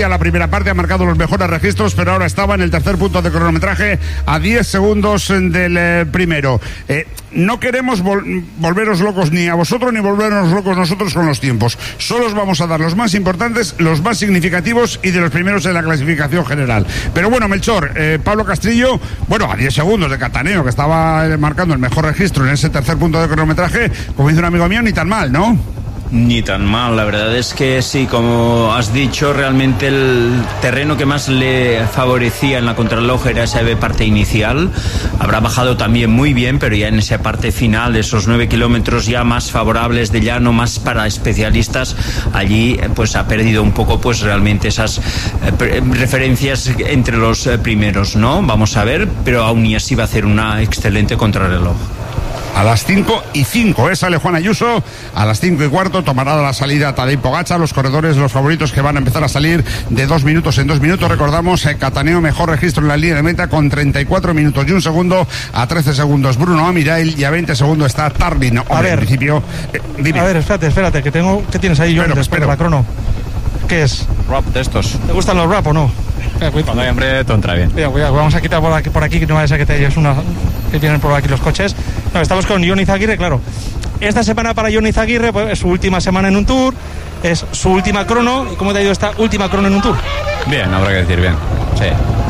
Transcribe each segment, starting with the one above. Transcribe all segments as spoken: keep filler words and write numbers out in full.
A la primera parte ha marcado los mejores registros, pero ahora estaba en el tercer punto de cronometraje a diez segundos del eh, primero. Eh, no queremos vol- volveros locos ni a vosotros ni volvernos locos nosotros con los tiempos. Solo os vamos a dar los más importantes, los más significativos y de los primeros en la clasificación general. Pero bueno, Melchor, eh, Pablo Castrillo, bueno, a diez segundos de Cataneo, que estaba eh, marcando el mejor registro en ese tercer punto de cronometraje, como dice un amigo mío, ni tan mal, ¿no? Ni tan mal, la verdad es que sí, como has dicho, realmente el terreno que más le favorecía en la contrarreloj era esa parte inicial. Habrá bajado también muy bien, pero ya en esa parte final, esos nueve kilómetros ya más favorables de llano, más para especialistas, allí pues ha perdido un poco pues realmente esas eh, referencias entre los eh, primeros, ¿no? Vamos a ver, pero aún y así va a hacer una excelente contrarreloj. A las cinco y cinco, ¿eh? Sale Juan Ayuso. A las cinco y cuarto tomará la salida Tadej Pogačar. Los corredores, los favoritos que van a empezar a salir de dos minutos en dos minutos. Recordamos, eh, Cataneo, mejor registro en la línea de meta con treinta y cuatro minutos y un segundo. A trece segundos Bruno Amirail y a veinte segundos está Tardin. Hombre, a ver, en principio, eh, dime. A ver, espérate, espérate, que tengo... ¿Qué tienes ahí, John, Espero, después espero. de la crono? ¿Qué es? Rap de estos. ¿Te gustan los rap o no? Eh, Cuando hay hambre, todo entra bien. Cuidado, cuidado, vamos a quitar por aquí, por aquí que no vaya a ser que te lleves una... que vienen por aquí los coches. No, estamos con Jon Izagirre, claro. Esta semana para Jon Izagirre pues, es su última semana en un Tour, es su última crono. ¿Y cómo te ha ido esta última crono en un Tour? Bien, habrá que decir bien. Sí.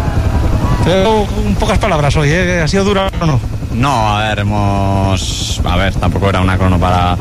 Pero, en pocas palabras hoy, ¿eh? ¿Ha sido dura o no? No, a ver, hemos... A ver, tampoco era una crono para...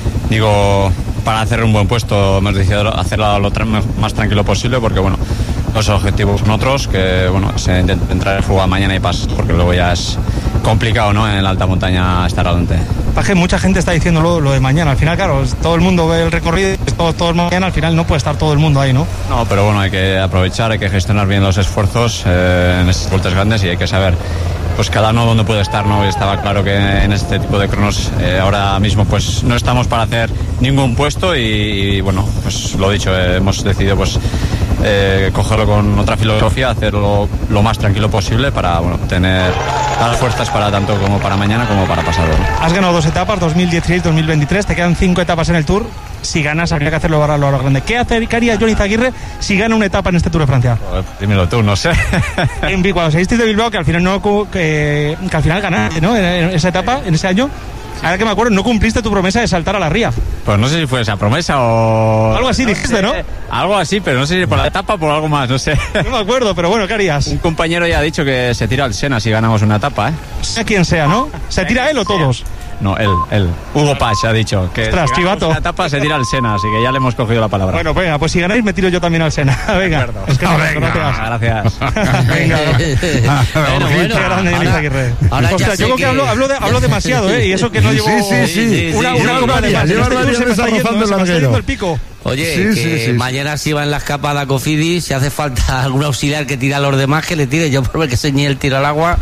Digo, para hacer un buen puesto. Hemos decidido hacerlo lo tra- más tranquilo posible porque, bueno, los objetivos son otros, que, bueno, se intenta entrar en fuga mañana y pasar, porque luego ya es complicado, ¿no?, en la alta montaña estar adelante. Paje, mucha gente está diciendo lo, lo de mañana. Al final, claro, todo el mundo ve el recorrido, todo, todo el mañana, al final no puede estar todo el mundo ahí, ¿no? No, pero bueno, hay que aprovechar, hay que gestionar bien los esfuerzos eh, en estas vueltas grandes y hay que saber pues cada uno dónde puede estar, ¿no? Y estaba claro que en este tipo de cronos eh, ahora mismo pues no estamos para hacer ningún puesto y, y bueno, pues lo dicho, eh, hemos decidido pues eh, cogerlo con otra filosofía, hacerlo lo más tranquilo posible para, bueno, tener las fuerzas para tanto como para mañana como para pasado, ¿no? Has ganado dos etapas, dos mil dieciséis dos mil veintitrés, te quedan cinco etapas en el Tour. Si ganas, habría que hacerlo ahora lo grande. ¿Qué, hacer, ¿Qué haría Jon Izagirre si gana una etapa en este Tour de Francia? Pues, dímelo tú, no sé. En, cuando saliste de Bilbao, que al final no que, que al final ganaste, ¿no? En esa etapa, en ese año. Ahora que me acuerdo, no cumpliste tu promesa de saltar a la ría. Pues no sé si fue esa promesa o... Algo así dijiste, ¿no? Algo así, pero no sé si por la etapa o por algo más, no sé. No me acuerdo, pero bueno, ¿qué harías? Un compañero ya ha dicho que se tira al Sena si ganamos una etapa, ¿eh? Sea quien sea, ¿no? ¿Se tira él o todos? No, él, él. Hugo Pach ha dicho que Ostras, si chivato. una etapa se tira al Sena, así que ya le hemos cogido la palabra. Bueno, venga, pues si ganáis me tiro yo también al Sena. Venga, es que no, venga, no te vas. Gracias. Venga. Bueno, bueno, Qué grande Jon Izagirre. ahora ya Ostras, sé yo creo que, que- hablo, hablo, de, hablo demasiado, ¿eh? Y eso que no llevo... Sí, sí, sí. Una, una Llevas copa de varias, más. llevas Este varias Tour se me está veces yendo, rozando el se me está larguero. yendo el pico. Oye, Sí, que sí, sí, mañana si va en la escapada Cofidis, si hace falta algún auxiliar que tire a los demás, que le tire. Yo por ver que soy ni el tiro al agua.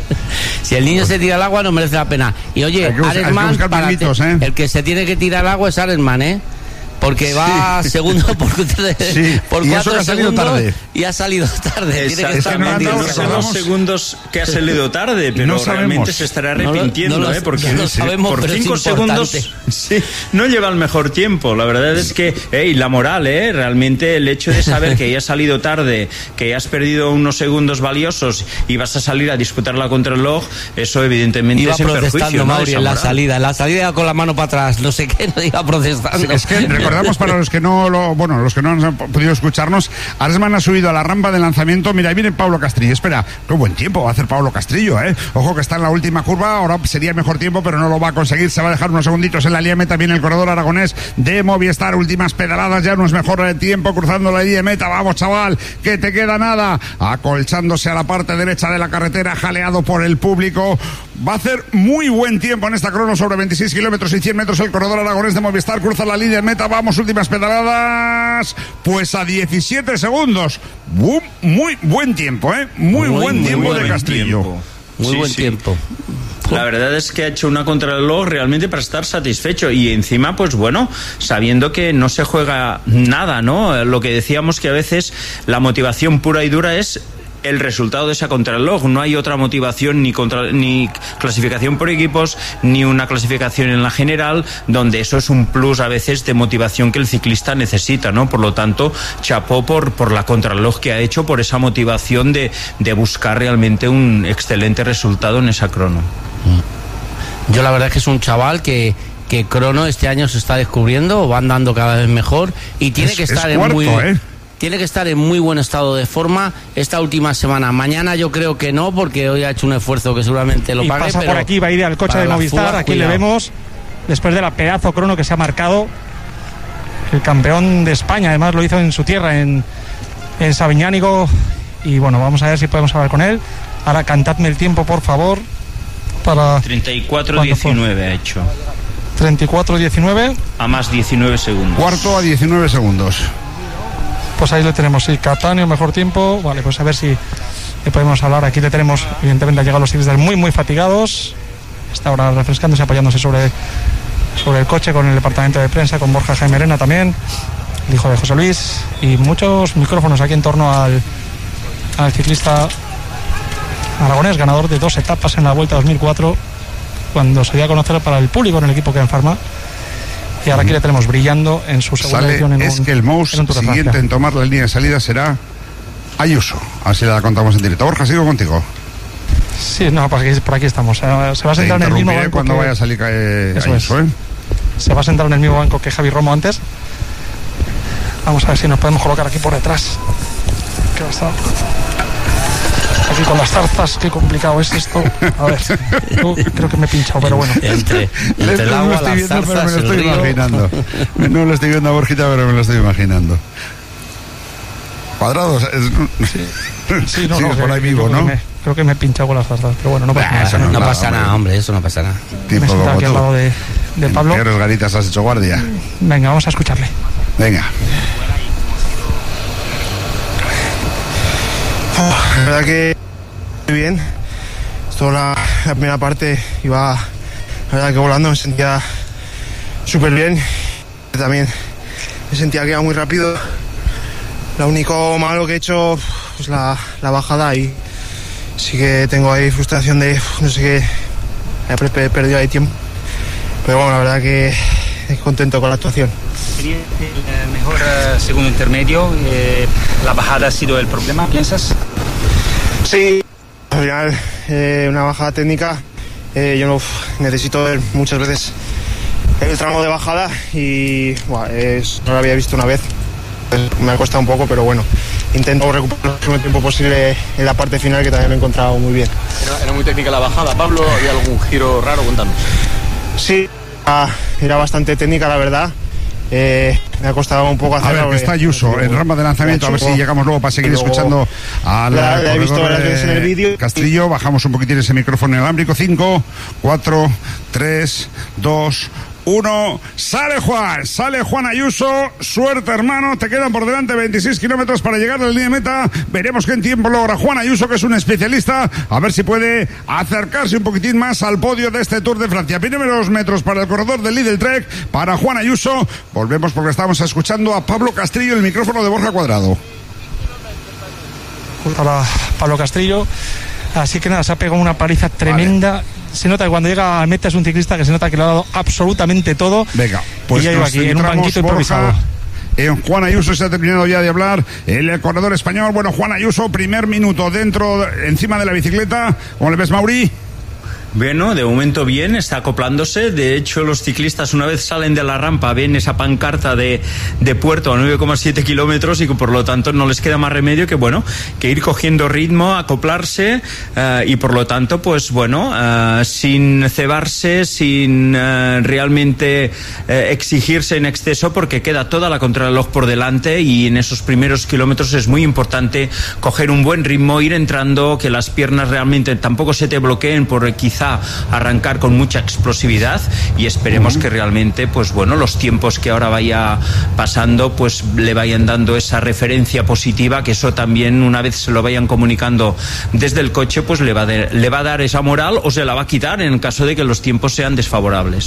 Si el niño se tira al agua no merece la pena. Y oye, Hay que bus- hay que Aresman, buscar para pinitos, te- ¿eh? el que se tiene que tirar al agua es Aresman, ¿eh? Porque va Sí. segundo por, Sí, por y eso cuatro que ha salido segundos tarde. y ha salido tarde. Tiene que Exactamente, estar no han metido. dado no que son los sabemos. segundos que ha salido tarde, pero No sabemos. realmente se estará No lo- arrepintiendo, no lo- ¿eh? Porque no lo sabemos, por pero es cinco segundos importante. sí, no lleva el mejor tiempo. La verdad es que, hey, la moral, ¿eh? Realmente el hecho de saber que ya has salido tarde, que ya has perdido unos segundos valiosos y vas a salir a disputar la contrarreloj, eso evidentemente Iba es en perjuicio, protestando, ¿no? Mauri, Esa en la moral. salida. En la salida iba con la mano para atrás, no sé qué, no iba protestando. Es que recordamos para los que no lo, bueno, los que no han podido escucharnos, Aresman ha subido a la rampa de lanzamiento. Mira, ahí viene Pablo Castrillo. Espera, qué buen tiempo va a hacer Pablo Castrillo, ¿eh? Ojo que está en la última curva, ahora sería mejor tiempo, pero no lo va a conseguir. Se va a dejar unos segunditos en la línea de meta. Viene el corredor aragonés de Movistar. Últimas pedaladas, ya no es mejor el tiempo cruzando la línea de meta. Vamos, chaval, que te queda nada. Acolchándose a la parte derecha de la carretera, jaleado por el público. Va a hacer muy buen tiempo en esta crono sobre veintiséis kilómetros y cien metros. El corredor aragonés de Movistar cruza la línea de meta. Vamos, últimas pedaladas. Pues a diecisiete segundos. Muy, muy buen tiempo, ¿eh? Muy, Muy, buen muy tiempo buen de Castrillo. tiempo. Muy Sí, buen sí. tiempo. La verdad es que ha hecho una contrarreloj realmente para estar satisfecho y encima, pues bueno, sabiendo que no se juega nada, ¿no? Lo que decíamos que a veces la motivación pura y dura es el resultado de esa contrarreloj. No hay otra motivación, ni contra, ni clasificación por equipos, ni una clasificación en la general, donde eso es un plus a veces de motivación que el ciclista necesita, ¿no? Por lo tanto, chapó por, por la contrarreloj que ha hecho, por esa motivación de, de buscar realmente un excelente resultado en esa crono. Yo la verdad es que es un chaval que que crono este año se está descubriendo, va andando cada vez mejor y tiene es, que estar es en cuarto, muy ¿eh? tiene que estar en muy buen estado de forma esta última semana. Mañana yo creo que no, porque hoy ha hecho un esfuerzo que seguramente lo y pague. Pasa pero por aquí, va a ir al coche de Movistar, fuga, aquí cuidado. Le vemos después de la pedazo crono que se ha marcado el campeón de España, además lo hizo en su tierra, en, en Sabiñánigo, y bueno, vamos a ver si podemos hablar con él. Ahora cantadme el tiempo, por favor, para... treinta y cuatro diecinueve ha hecho. treinta y cuatro diecinueve. A más diecinueve segundos. Cuarto a diecinueve segundos. Pues ahí lo tenemos, sí, Catania, mejor tiempo. Vale, pues a ver si le podemos hablar. Aquí le tenemos, evidentemente, han llegado los ciclistas muy, muy fatigados. Está ahora refrescándose, apoyándose sobre, sobre el coche con el departamento de prensa, con Borja Jaime Arena también, el hijo de José Luis, y muchos micrófonos aquí en torno al, al ciclista aragonés, ganador de dos etapas en la Vuelta dos mil cuatro, cuando se dio a conocer para el público en el equipo que Farma. Y ahora aquí le tenemos brillando en su segunda Sale, edición en es un, que el Mous siguiente en tomar la línea de salida será Ayuso. Así la contamos en directo. Borja, sigo contigo. Sí, no, por aquí, por aquí estamos. Se va a sentar en el mismo banco cuando que... vaya a salir eh, Ayuso, es. ¿eh? Se va a sentar en el mismo banco que Javi Romo antes. Vamos a ver si nos podemos colocar aquí por detrás. Que va a estar... Aquí con las zarzas, qué complicado es esto. A ver, yo creo que me he pinchado, pero bueno. Entre, entre el agua, las viendo, zarzas, pero me lo estoy el río. imaginando. No lo estoy viendo a Borjita, pero me lo estoy imaginando. Cuadrados. Es... Sí, sí, no, Sigues no, por ahí creo vivo, que ¿no? Me, creo que me he pinchado con las zarzas, pero bueno, no pasa Bah, nada. eso No, no nada, pasa hombre. nada, hombre, eso no pasa nada. Tipo Me he sentado como aquí al tú. lado de, de Pablo. ¿Qué horas garitas has hecho guardia? Venga, vamos a escucharle. Venga. La verdad que muy bien. Toda la, la primera parte iba, la verdad que volando, me sentía súper bien. También me sentía que iba muy rápido. Lo único malo que he hecho es la, la bajada, y sí que tengo ahí frustración de no sé qué, he perdido ahí tiempo. Pero bueno, la verdad que contento con la actuación. Sería el mejor uh, segundo intermedio. Eh, la bajada ha sido el problema, ¿piensas? Sí, al final eh, una bajada técnica. Eh, yo no, uf, necesito ver muchas veces el tramo de bajada y buah, es, no lo había visto una vez. Me ha costado un poco, pero bueno, intento recuperar el máximo tiempo posible en la parte final, que también me he encontrado muy bien. Era, era muy técnica la bajada, Pablo. ¿Había algún giro raro? Cuéntanos. Sí, era bastante técnica, la verdad. Eh, me ha costado un poco A hacerla. ver, que está Ayuso en rampa de lanzamiento, a ver si llegamos luego para seguir Luego, escuchando a la, la, la he visto varias veces en el vídeo. Castrillo. Bajamos un poquitín ese micrófono inalámbrico. cinco, cuatro, tres, dos, uno. Sale Juan, sale Juan Ayuso. Suerte, hermano, te quedan por delante veintiséis kilómetros para llegar a la línea de meta. Veremos qué en tiempo logra Juan Ayuso, que es un especialista, a ver si puede acercarse un poquitín más al podio de este Tour de Francia. Primeros metros para el corredor del Lidl Trek, para Juan Ayuso. Volvemos porque estamos escuchando a Pablo Castrillo, el micrófono de Borja Cuadrado. Para Pablo Castrillo. Así que nada, se ha pegado una paliza tremenda. Vale. Se nota que cuando llega a meta es un ciclista que se nota que le ha dado absolutamente todo. Venga, pues y ya iba aquí en un banquito improvisado. En Juan Ayuso se ha terminado ya de hablar el corredor español. Bueno, Juan Ayuso, primer minuto dentro, encima de la bicicleta. ¿Cómo le ves, Mauri? Bueno, de momento bien, está acoplándose. De hecho, los ciclistas, una vez salen de la rampa, ven esa pancarta de, de puerto a nueve coma siete kilómetros, y que por lo tanto no les queda más remedio que, bueno, que ir cogiendo ritmo, acoplarse, uh, y por lo tanto, pues bueno, uh, sin cebarse, sin uh, realmente uh, exigirse en exceso, porque queda toda la contrarreloj por delante, y en esos primeros kilómetros es muy importante coger un buen ritmo, ir entrando, que las piernas realmente tampoco se te bloqueen por quizá arrancar con mucha explosividad, y esperemos uh-huh. que realmente, pues bueno, los tiempos que ahora vaya pasando, pues le vayan dando esa referencia positiva, que eso también, una vez se lo vayan comunicando desde el coche, pues le va, de, le va a dar esa moral, o se la va a quitar en el caso de que los tiempos sean desfavorables.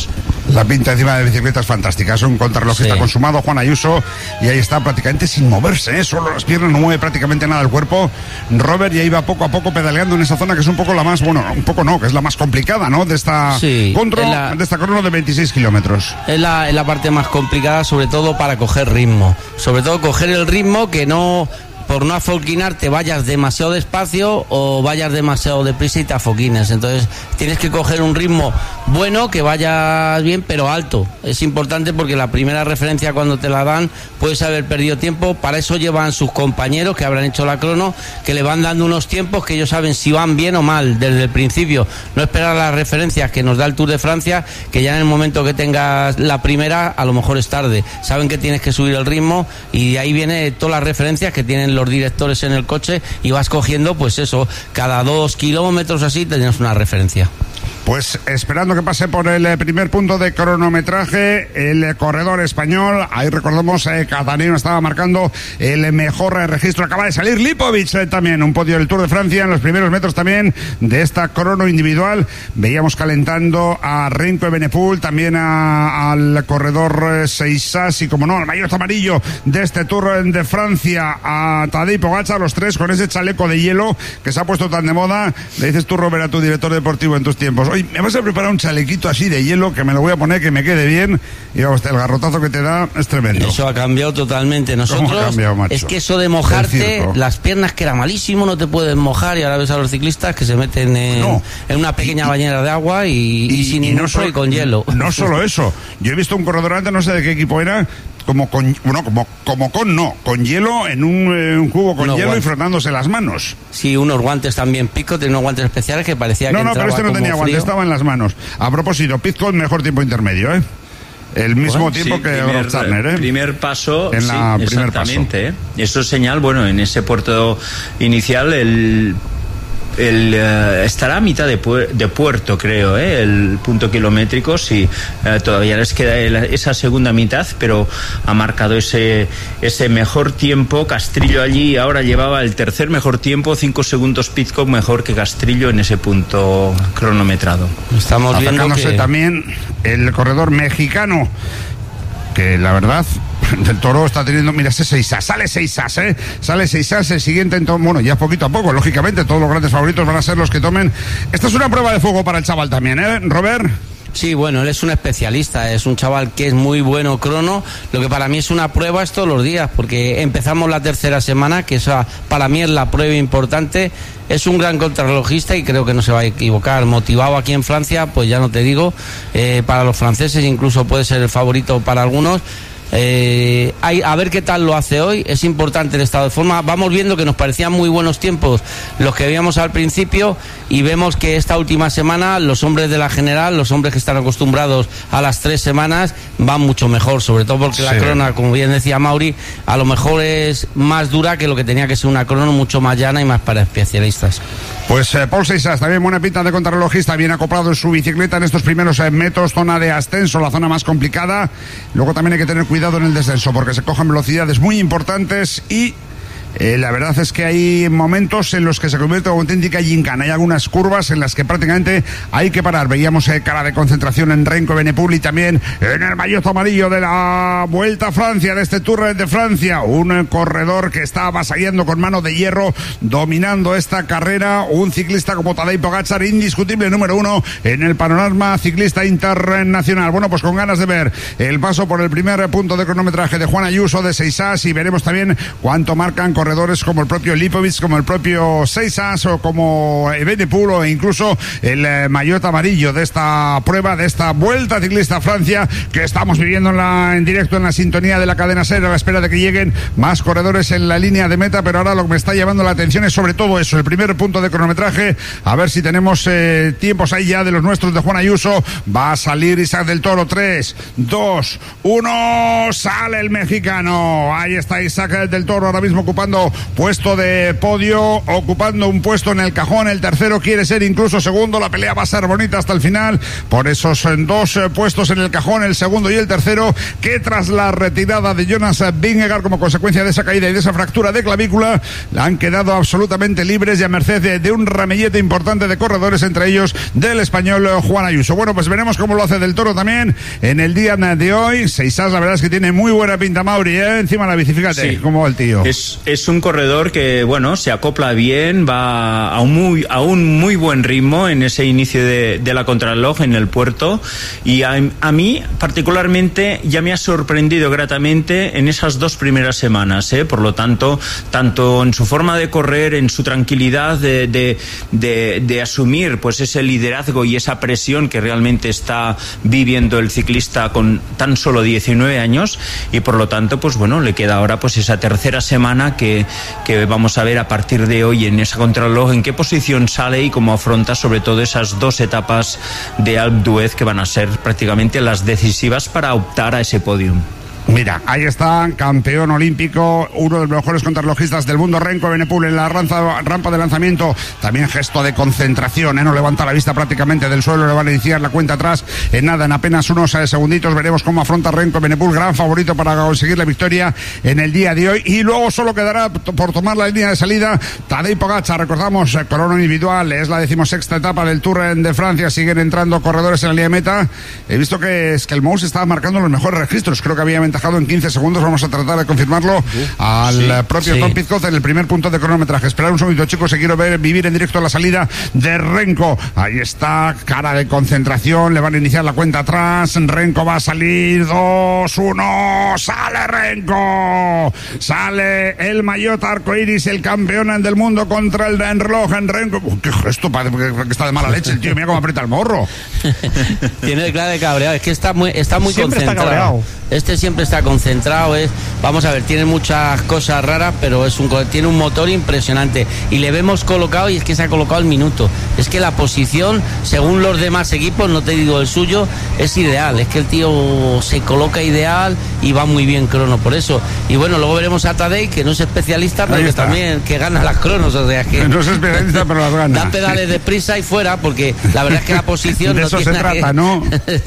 La pinta encima de la bicicleta es fantástica. Es un contrarreloj que Sí. está consumado, Juan Ayuso, y ahí está prácticamente sin moverse, ¿eh? Solo las piernas, no mueve prácticamente nada el cuerpo. Robert ya iba poco a poco pedaleando en esa zona que es un poco la más, bueno, un poco no, que es la más complicada, ¿no? De esta Sí, contro, en la- de esta crono de veintiséis kilómetros. Es la, es la parte más complicada, sobre todo para coger ritmo. Sobre todo coger el ritmo, que no, por no afoquinar, te vayas demasiado despacio o vayas demasiado deprisa y te afoquines. Entonces tienes que coger un ritmo bueno, que vayas bien, pero alto. Es importante porque la primera referencia, cuando te la dan, puedes haber perdido tiempo. Para eso llevan sus compañeros que habrán hecho la crono, que le van dando unos tiempos que ellos saben si van bien o mal desde el principio. No esperar las referencias que nos da el Tour de Francia, que ya en el momento que tengas la primera, a lo mejor es tarde. Saben que tienes que subir el ritmo, y de ahí viene todas las referencias que tienen los directores en el coche, y vas cogiendo, pues eso, cada dos kilómetros así tienes una referencia. Pues esperando que pase por el eh, primer punto de cronometraje el eh, corredor español. Ahí recordamos, eh, Cataneo estaba marcando el eh, mejor eh, registro. Acaba de salir Lipovic eh, también, un podio del Tour de Francia en los primeros metros también de esta crono individual. Veíamos calentando a Renko Evenepoel, también a, al corredor eh, Seissas y, como no, al maillot amarillo de este Tour de Francia, a Tadej Pogačar, los tres con ese chaleco de hielo que se ha puesto tan de moda. Le dices tú, Robert, a tu director deportivo en tus tiempos: oye, me vas a preparar un chalequito así de hielo que me lo voy a poner, que me quede bien. Y vamos, el garrotazo que te da es tremendo. Eso ha cambiado totalmente. Nosotros, ¿Cómo ha cambiado, macho? es que eso de El mojarte, circo. las piernas, que era malísimo, no te puedes mojar, y ahora ves a los ciclistas que se meten en, No. en una pequeña bañera de agua y, y, sin ningún solo- y con hielo. No solo eso, yo he visto un corredor antes, no sé de qué equipo era, como con, bueno, como, como con no, con hielo en un, eh, un cubo con Unos hielo y guantes. frotándose las manos. Sí, unos guantes también, Pico, tenía unos guantes especiales que parecía No, que no, pero entraba este no como tenía guante, frío. estaba en las manos. A propósito, Pizcot, mejor tiempo intermedio, ¿eh? El mismo Bueno, tiempo sí, que primer, Rob Turner, ¿eh? primer paso, En sí, la primer exactamente. ¿eh? Eso es señal, bueno, en ese puerto inicial, el, el eh, estará a mitad de, puer- de puerto, creo, ¿eh? El punto kilométrico, sí, eh, todavía les queda el- esa segunda mitad, pero ha marcado ese, ese mejor tiempo. Castrillo allí ahora llevaba el tercer mejor tiempo, cinco segundos Pidcock mejor que Castrillo en ese punto cronometrado. Estamos viendo Acercándose que... también el corredor mexicano, que la verdad, del Toro está teniendo, mira, ese Seissas, sale Seissas, ¿eh? Sale Seissas, el siguiente, en to- bueno, ya poquito a poco, lógicamente, todos los grandes favoritos van a ser los que tomen. Esta es una prueba de fuego para el chaval también, ¿eh, Robert? Sí, bueno, él es un especialista, es un chaval que es muy bueno crono. Lo que para mí es una prueba es todos los días, porque empezamos la tercera semana, que esa para mí es la prueba importante. Es un gran contrarrelojista y creo que no se va a equivocar. Motivado aquí en Francia, pues ya no te digo, eh, para los franceses incluso puede ser el favorito para algunos. Eh, hay, a ver qué tal lo hace hoy. Es importante el estado de forma. Vamos viendo que nos parecían muy buenos tiempos los que veíamos al principio, y vemos que esta última semana los hombres de la general, los hombres que están acostumbrados a las tres semanas, van mucho mejor, sobre todo porque la Sí. crona, como bien decía Mauri, a lo mejor es más dura que lo que tenía que ser una crona, mucho más llana y más para especialistas. Pues eh, Paul Seissas, también buena pinta de contrarrelojista, bien acoplado en su bicicleta en estos primeros eh, metros, zona de ascenso, la zona más complicada. Luego también hay que tener cuidado en el descenso, porque se cogen velocidades muy importantes y Eh, la verdad es que hay momentos en los que se convierte en auténtica gincana. Hay algunas curvas en las que prácticamente hay que parar. Veíamos eh, cara de concentración en Renko Evenepoel y también en el maillot amarillo de la Vuelta a Francia, de este Tour de Francia. Un eh, corredor que está avasallando con mano de hierro, dominando esta carrera. Un ciclista como Tadej Pogačar, indiscutible número uno en el panorama ciclista internacional. Bueno, pues con ganas de ver el paso por el primer punto de cronometraje de Juan Ayuso, de Seissas, y veremos también cuánto marcan corredores como el propio Lipovic, como el propio Seissas o como Evenepoel, o incluso el eh, maillot amarillo de esta prueba, de esta Vuelta Ciclista a Francia, que estamos viviendo en, la, en directo en la sintonía de la cadena SER, a la espera de que lleguen más corredores en la línea de meta. Pero ahora lo que me está llamando la atención es sobre todo eso, el primer punto de cronometraje. A ver si tenemos eh, tiempos ahí ya de los nuestros de Juan Ayuso. Va a salir Isaac del Toro. Tres, dos, uno, sale el mexicano. Ahí está Isaac del Toro ahora mismo ocupando ocupando puesto de podio, ocupando un puesto en el cajón. El tercero quiere ser incluso segundo. La pelea va a ser bonita hasta el final por esos dos eh, puestos en el cajón, el segundo y el tercero, que tras la retirada de Jonas Vingegaard como consecuencia de esa caída y de esa fractura de clavícula, han quedado absolutamente libres y a merced de, de un ramillete importante de corredores, entre ellos del español Juan Ayuso. Bueno, pues veremos cómo lo hace Del Toro también en el día de hoy. Seixas, la verdad es que tiene muy buena pinta, Mauri, ¿eh? Encima de la bici, fíjate, sí, cómo va el tío. Es, es un corredor que, bueno, se acopla bien, va a un muy, a un muy buen ritmo en ese inicio de, de la contrarreloj en el puerto, y a, a mí particularmente ya me ha sorprendido gratamente en esas dos primeras semanas, ¿eh? Por lo tanto, tanto en su forma de correr, en su tranquilidad de, de, de, de asumir pues ese liderazgo y esa presión que realmente está viviendo el ciclista con tan solo diecinueve años, y por lo tanto pues bueno, le queda ahora pues esa tercera semana que, que vamos a ver a partir de hoy en esa contrarreloj en qué posición sale y cómo afronta sobre todo esas dos etapas de Alpe d'Huez que van a ser prácticamente las decisivas para optar a ese podium. Mira, ahí está, campeón olímpico, uno de los mejores contrarrelojistas del mundo, Renko Evenepoel en la rampa, rampa de lanzamiento. También gesto de concentración, ¿eh? No levanta la vista prácticamente del suelo, le van a iniciar la cuenta atrás en nada, en apenas unos segunditos. Veremos cómo afronta Renko Evenepoel, gran favorito para conseguir la victoria en el día de hoy. Y luego solo quedará por tomar la línea de salida Tadej Pogačar. Recordamos, corona individual, es la decimosexta etapa del Tour de Francia, siguen entrando corredores en la línea de meta. He visto que Skelmous estaba marcando los mejores registros, creo que había ventaja en quince segundos, vamos a tratar de confirmarlo al sí, propio sí. Tom Pidcock en el primer punto de cronometraje. Esperar un segundito, chicos, que quiero ver, vivir en directo la salida de Renko. Ahí está, cara de concentración, le van a iniciar la cuenta atrás. Renko va a salir, dos, uno, sale Renko, sale el maillot arcoiris, el campeón del mundo contra el reloj en Renko. Uh, qué gesto, parece que está de mala leche el tío, mira cómo aprieta el morro. Tiene cara de cabreado, es que está muy, está muy siempre concentrado. Está cabreado. Este siempre está concentrado, es, vamos a ver, tiene muchas cosas raras, pero es un, tiene un motor impresionante y le vemos colocado, y es que se ha colocado al minuto. Es que la posición, según los demás equipos, no te digo el suyo, es ideal. Es que el tío se coloca ideal y va muy bien crono, por eso. Y bueno, luego veremos a Tadej, que no es especialista, pero que también que gana las cronos, o sea que no es especialista, pero las gana. Da pedales de prisa y fuera, porque la verdad es que la posición de no eso tiene se trata, que... ¿no?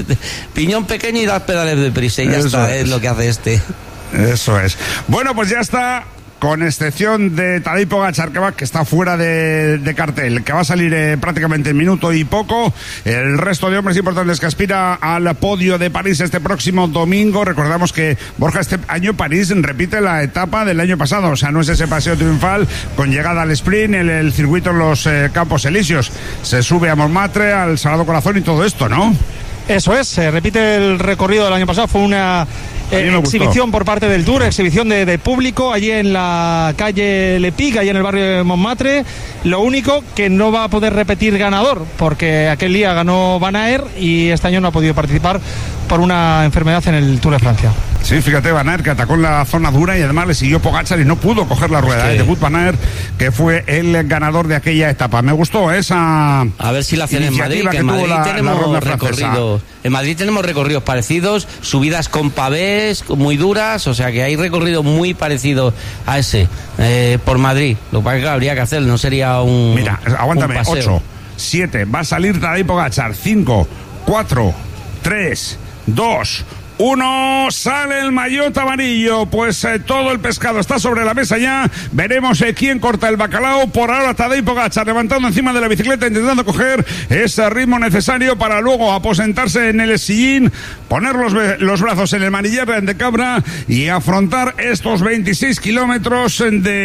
Piñón pequeño y das pedales de prisa y ya eso está, es. es lo que hace este. Eso es. Bueno, pues ya está, con excepción de Tadej Pogačar, que, va, que está fuera de, de cartel, que va a salir eh, prácticamente en minuto y poco. El resto de hombres importantes que aspira al podio de París este próximo domingo. Recordamos que, Borja, este año París repite la etapa del año pasado, o sea, no es ese paseo triunfal con llegada al sprint, el, el circuito en los eh, Campos Elíseos. Se sube a Montmartre, al Sagrado Corazón y todo esto, ¿no? Eso es, se repite el recorrido del año pasado, fue una eh, exhibición por parte del Tour, exhibición de, de público allí en la calle Le Pic, allí en el barrio de Montmartre. Lo único que no va a poder repetir ganador, porque aquel día ganó Van Aert y este año no ha podido participar por una enfermedad en el Tour de Francia. Sí, fíjate, Van Aert, que atacó en la zona dura y además le siguió Pogačar y no pudo coger la rueda. Sí. De Wout Van Aert, que fue el ganador de aquella etapa. Me gustó esa A ver si la hacen en Madrid, que, que en Madrid la, tenemos la recorridos. En Madrid tenemos recorridos parecidos, subidas con pavés muy duras, o sea que hay recorridos muy parecidos a ese eh, por Madrid. Lo que pasa es que habría que hacer, no sería un Mira, aguántame, ocho, siete, va a salir Tadej Pogačar, cinco, cuatro, tres, dos, uno, sale el maillot amarillo. Pues eh, todo el pescado está sobre la mesa ya. Veremos eh, quién corta el bacalao. Por ahora Tadej Pogačar levantando encima de la bicicleta, intentando coger ese ritmo necesario para luego aposentarse en el sillín, poner los, los brazos en el manillar de cabra y afrontar estos veintiséis kilómetros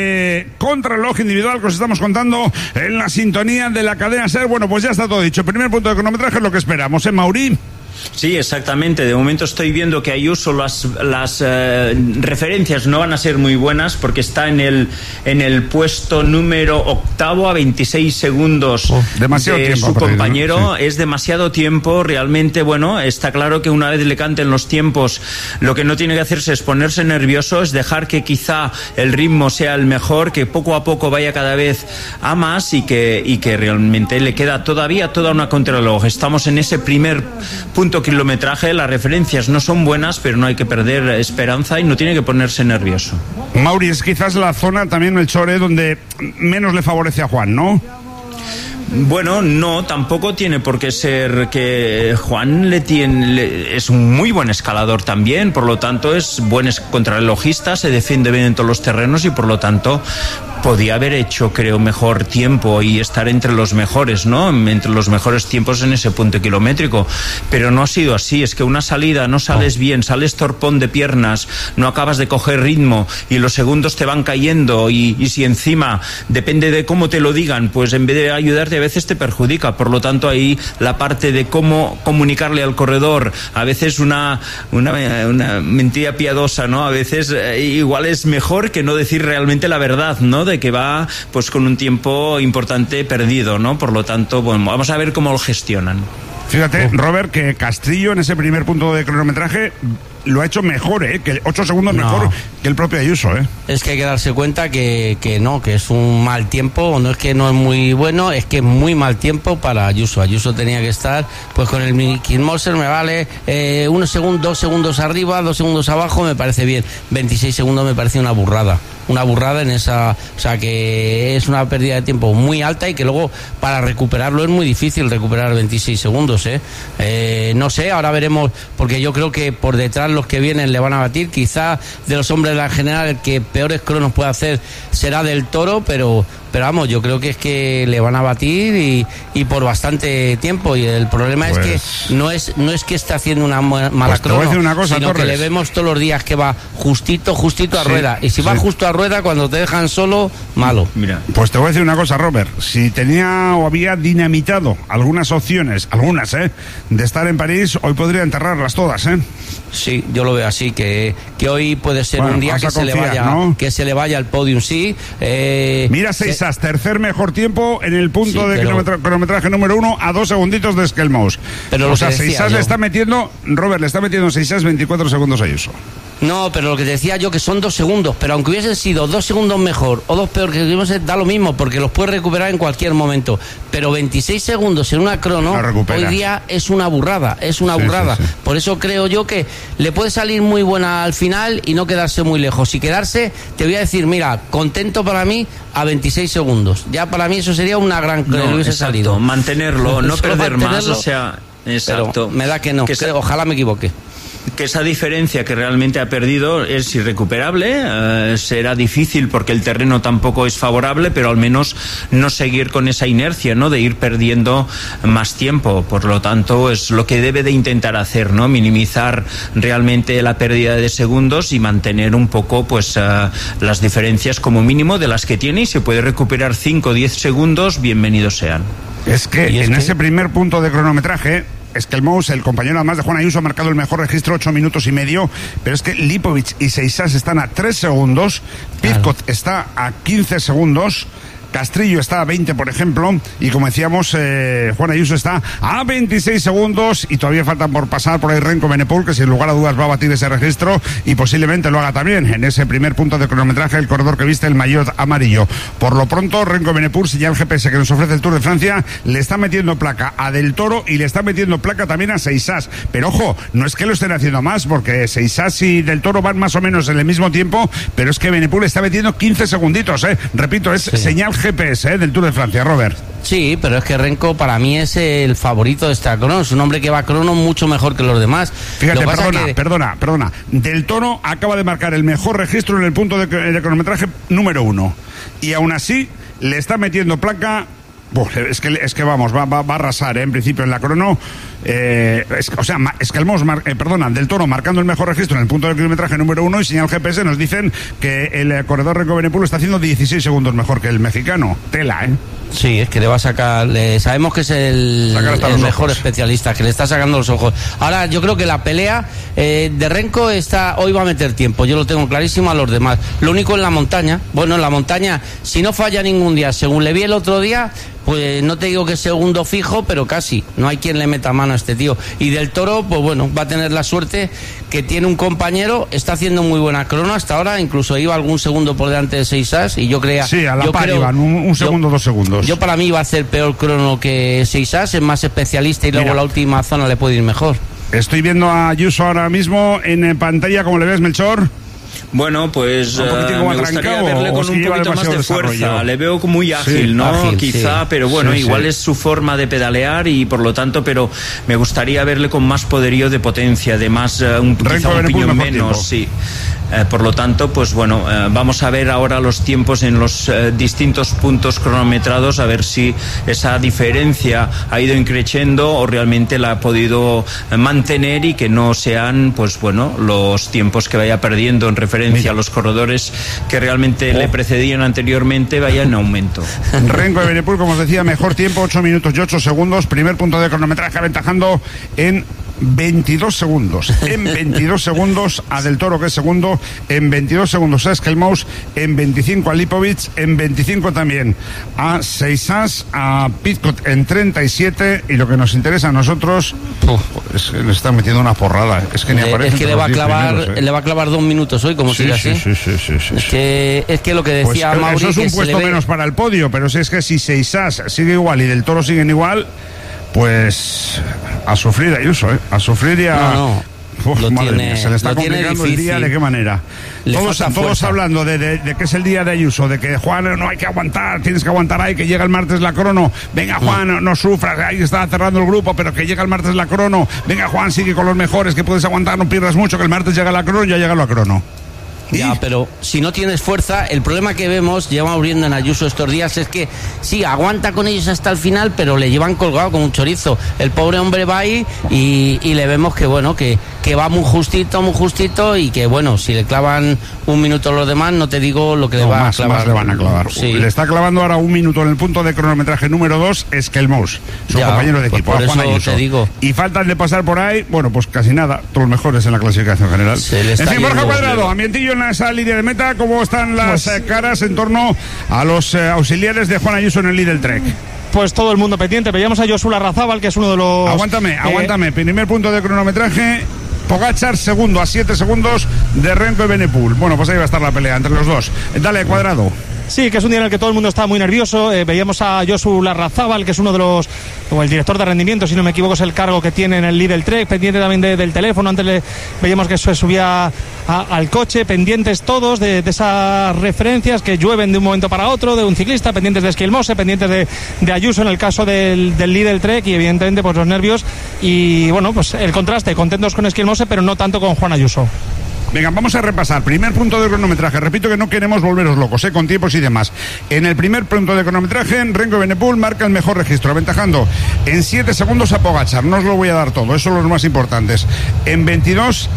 de contrarreloj individual que os estamos contando en la sintonía de la cadena SER. Bueno, pues ya está todo dicho. Primer punto de cronometraje es lo que esperamos, ¿eh, Mauri? Sí, exactamente. De momento estoy viendo que Ayuso las, las eh, referencias no van a ser muy buenas porque está en el en el puesto número octavo a veintiséis segundos oh, demasiado de tiempo su compañero. ¿No? Sí. Es demasiado tiempo. Realmente, bueno, está claro que una vez le canten los tiempos, lo que no tiene que hacerse es ponerse nervioso, es dejar que quizá el ritmo sea el mejor, que poco a poco vaya cada vez a más y que, y que realmente le queda todavía toda una contrarreloj. Estamos en ese primer punto punto kilometraje, las referencias no son buenas, pero no hay que perder esperanza y no tiene que ponerse nervioso. Mauri, es quizás la zona también el Chore donde menos le favorece a Juan, ¿no? Bueno, no, tampoco tiene por qué ser que Juan le tiene, le, es un muy buen escalador también, por lo tanto es buen contrarrelojista, se defiende bien en todos los terrenos y por lo tanto podía haber hecho, creo, mejor tiempo y estar entre los mejores, ¿no? Entre los mejores tiempos en ese punto kilométrico. Pero no ha sido así. Es que una salida no sales bien, sales torpón de piernas, no acabas de coger ritmo y los segundos te van cayendo y, y si encima, depende de cómo te lo digan, pues en vez de ayudarte a veces te perjudica. Por lo tanto, ahí la parte de cómo comunicarle al corredor, a veces una, una, una mentira piadosa, ¿no? A veces eh, igual es mejor que no decir realmente la verdad, ¿no? De que va pues con un tiempo importante perdido, ¿no? Por lo tanto, bueno, vamos a ver cómo lo gestionan. Fíjate, Robert, que Castrillo en ese primer punto de cronometraje lo ha hecho mejor, ¿eh? Que ocho segundos no. mejor que el propio Ayuso, ¿eh? Es que hay que darse cuenta que, que no, que es un mal tiempo, no es que no es muy bueno, es que es muy mal tiempo para Ayuso. Ayuso tenía que estar, pues con el Mickey Moser me vale eh, unos segundos, dos segundos arriba, dos segundos abajo, me parece bien. veintiséis segundos me parece una burrada. Una burrada en esa, o sea que es una pérdida de tiempo muy alta y que luego para recuperarlo es muy difícil recuperar veintiséis segundos, ¿eh? Eh, no sé, ahora veremos, porque yo creo que por detrás los que vienen le van a batir, quizá de los hombres de la general el que peores cronos puede hacer será Del Toro, pero pero vamos, yo creo que es que le van a batir y, y por bastante tiempo, y el problema pues... es que no es no es que esté haciendo una mala pues crono, una cosa, sino Torres. que le vemos todos los días que va justito, justito a sí, rueda, y si sí. va justo a rueda, cuando te dejan solo, malo. Mira. Pues te voy a decir una cosa, Robert, si tenía o había dinamitado algunas opciones, algunas, ¿eh? de estar en París, hoy podría enterrarlas todas, ¿eh? Sí, yo lo veo así, que, que hoy puede ser bueno, un día que confiar, se le vaya, ¿no? que se le vaya al podium, sí. Eh, Mira, Seisas, se... tercer mejor tiempo en el punto sí, de pero... kilometra... cronometraje número uno a dos segunditos de Skelmous. Pero o sea, Seisas le está metiendo, Robert, le está metiendo Seisas veinticuatro segundos a Ayuso. No, pero lo que te decía yo, que son dos segundos, pero aunque hubiesen sido dos segundos mejor o dos peor que hubiesen, da lo mismo, porque los puedes recuperar en cualquier momento. Pero veintiséis segundos en una crono, hoy día es una burrada, es una sí, burrada. Sí, sí. Por eso creo yo que le puede salir muy buena al final y no quedarse muy lejos. Si quedarse, te voy a decir, mira, contento para mí a veintiséis segundos. Ya para mí eso sería una gran crono, no, hubiese exacto, salido. Mantenerlo, no perder más, o sea, exacto. Pero me da que no, que creo, se... ojalá me equivoque. Que esa diferencia que realmente ha perdido es irrecuperable, eh, será difícil porque el terreno tampoco es favorable, pero al menos no seguir con esa inercia, ¿no? De ir perdiendo más tiempo. Por lo tanto, es lo que debe de intentar hacer, ¿no? Minimizar realmente la pérdida de segundos y mantener un poco, pues, uh, las diferencias como mínimo de las que tiene, y si puede recuperar cinco o diez segundos, bienvenidos sean. Es que es en que... ese primer punto de cronometraje, Skelmous, el compañero además de Juan Ayuso, ha marcado el mejor registro, ocho minutos y medio, pero es que Lipovic y Seisas están a tres segundos, Pidcock claro. está a quince segundos, Castrillo está a veinte, por ejemplo, y como decíamos, eh, Juan Ayuso está a veintiséis segundos y todavía faltan por pasar por ahí Renko Benepul, que sin lugar a dudas va a batir ese registro y posiblemente lo haga también en ese primer punto de cronometraje, el corredor que viste el maillot amarillo. Por lo pronto, Renko Benepul, señal G P S que nos ofrece el Tour de Francia, le está metiendo placa a Del Toro y le está metiendo placa también a Seisas. Pero ojo, no es que lo estén haciendo más, porque Seisas y Del Toro van más o menos en el mismo tiempo, pero es que Benepul está metiendo quince segunditos, ¿eh? Repito, es sí. señal G P S, ¿eh? del Tour de Francia, Robert. Sí, pero es que Renko para mí es el favorito de esta crono, es un hombre que va a crono mucho mejor que los demás. Fíjate, perdona, que... perdona, perdona. Del Toro acaba de marcar el mejor registro en el punto de, de cronometraje número uno. Y aún así le está metiendo placa. Uf, es que es que vamos, va, va, va a arrasar, ¿eh? En principio en la crono. Eh, es, o sea, Skelmous, eh, perdona, Del Toro marcando el mejor registro en el punto de kilometraje número uno, y señal G P S nos dicen que el corredor Renko Benepul está haciendo dieciséis segundos mejor que el mexicano. Tela, ¿eh? Sí, es que le va a sacar, le, sabemos que es el, el mejor ojos. especialista, que le está sacando los ojos. Ahora yo creo que la pelea eh, de Renko está, hoy va a meter tiempo, yo lo tengo clarísimo a los demás. Lo único en la montaña, bueno, en la montaña, si no falla ningún día, según le vi el otro día, pues no te digo que es segundo fijo, pero casi, no hay quien le meta mano a este tío. Y Del Toro, pues bueno, va a tener la suerte que tiene un compañero, está haciendo muy buena crono hasta ahora, incluso iba algún segundo por delante de Seisas, y yo creía... Sí, a la yo par creo, iban, un, un segundo, yo, dos segundos. Yo para mí iba a hacer peor crono que Seisas, es más especialista y luego Mira, la última zona le puede ir mejor. Estoy viendo a Ayuso ahora mismo en pantalla, ¿cómo le ves, Melchor? Bueno, pues uh, me gustaría verle con un poquito más de fuerza. Desarrollo. Le veo muy ágil, sí, ¿no? Ágil, Quizá, sí. Pero bueno, sí, igual sí. es su forma de pedalear y por lo tanto, pero me gustaría verle con más poderío de potencia, de más, uh, un, quizá un piñón menos, sí. Eh, por lo tanto, pues bueno, eh, vamos a ver ahora los tiempos en los eh, distintos puntos cronometrados, a ver si esa diferencia ha ido increciendo o realmente la ha podido eh, mantener y que no sean, pues bueno, los tiempos que vaya perdiendo en referencia Mira. a los corredores que realmente oh. le precedían anteriormente vayan en aumento. Renko Evenepoel, como os decía, mejor tiempo, ocho minutos y ocho segundos, primer punto de cronometraje aventajando en veintidós segundos, en veintidós segundos a Del Toro, que es segundo, en veintidós segundos a Skelmous, en veinticinco a Lipovic, en veinticinco también a Seisas, a Pidcock en treinta y siete, y lo que nos interesa a nosotros, uf, es que le está metiendo una porrada, es que ni aparece. Es que le va a clavar, primeros, ¿eh? le va a clavar dos minutos hoy, como sí, sigue sí, así. Sí, sí, sí, sí, es, que, es que lo que decía pues, Mauri, eso es un que puesto se menos ve... para el podio, pero si es que si Seisas sigue igual y Del Toro siguen igual, pues a sufrir Ayuso, ¿eh? A sufrir y a... No, no. Uf, lo madre tiene, mía, se le está lo complicando el día, ¿de qué manera? Le todos todos hablando de, de, de que es el día de Ayuso, de que Juan, no hay que aguantar, tienes que aguantar ahí, que llega el martes la crono, venga Juan, no, no sufras, ahí está cerrando el grupo, pero que llega el martes la crono, venga Juan, sigue con los mejores, que puedes aguantar, no pierdas mucho, que el martes llega la crono y ya llega la crono. Ya, pero si no tienes fuerza, el problema que vemos, llevamos viendo en Ayuso estos días, es que sí, aguanta con ellos hasta el final, pero le llevan colgado como un chorizo. El pobre hombre va ahí y, y le vemos que, bueno, que, que va muy justito, muy justito, y que, bueno, si le clavan un minuto a los demás, no te digo lo que no, le va más, a clavar. Más le van a clavar. Sí. Le está clavando ahora un minuto en el punto de cronometraje número dos, Skelmous, su ya, compañero de equipo, pues por Juan eso Ayuso. Te digo. Y faltan de pasar por ahí, bueno, pues casi nada, todos los mejores en la clasificación general. En fin, Borja Cuadrado, ambientillo en esa línea de meta. ¿Cómo están las pues, caras en torno a los eh, auxiliares de Juan Ayuso en el Lidl Trek? Pues todo el mundo pendiente. Veíamos a Josu Larrazábal, que es uno de los... Aguántame, eh... aguántame. Primer punto de cronometraje. Pogačar segundo a siete segundos de Renko Evenepoel. Bueno, pues ahí va a estar la pelea entre los dos. Dale, Cuadrado. Sí, que es un día en el que todo el mundo está muy nervioso. Eh, veíamos a Josu Larrazábal, que es uno de los, o el director de rendimiento, si no me equivoco, es el cargo que tiene en el Lidl Trek, pendiente también de, del teléfono. Antes le veíamos que se subía a, al coche, pendientes todos de, de esas referencias que llueven de un momento para otro, de un ciclista, pendientes de Skelmose, pendientes de, de Ayuso en el caso del, del Lidl Trek, y evidentemente pues los nervios y bueno, pues el contraste, contentos con Skelmose, pero no tanto con Juan Ayuso. Venga, vamos a repasar. Primer punto de cronometraje. Repito que no queremos volveros locos, ¿eh? Con tiempos y demás. En el primer punto de cronometraje, Renko Evenepoel marca el mejor registro, aventajando en siete segundos a Pogačar. No os lo voy a dar todo, esos son los más importantes. En veintidós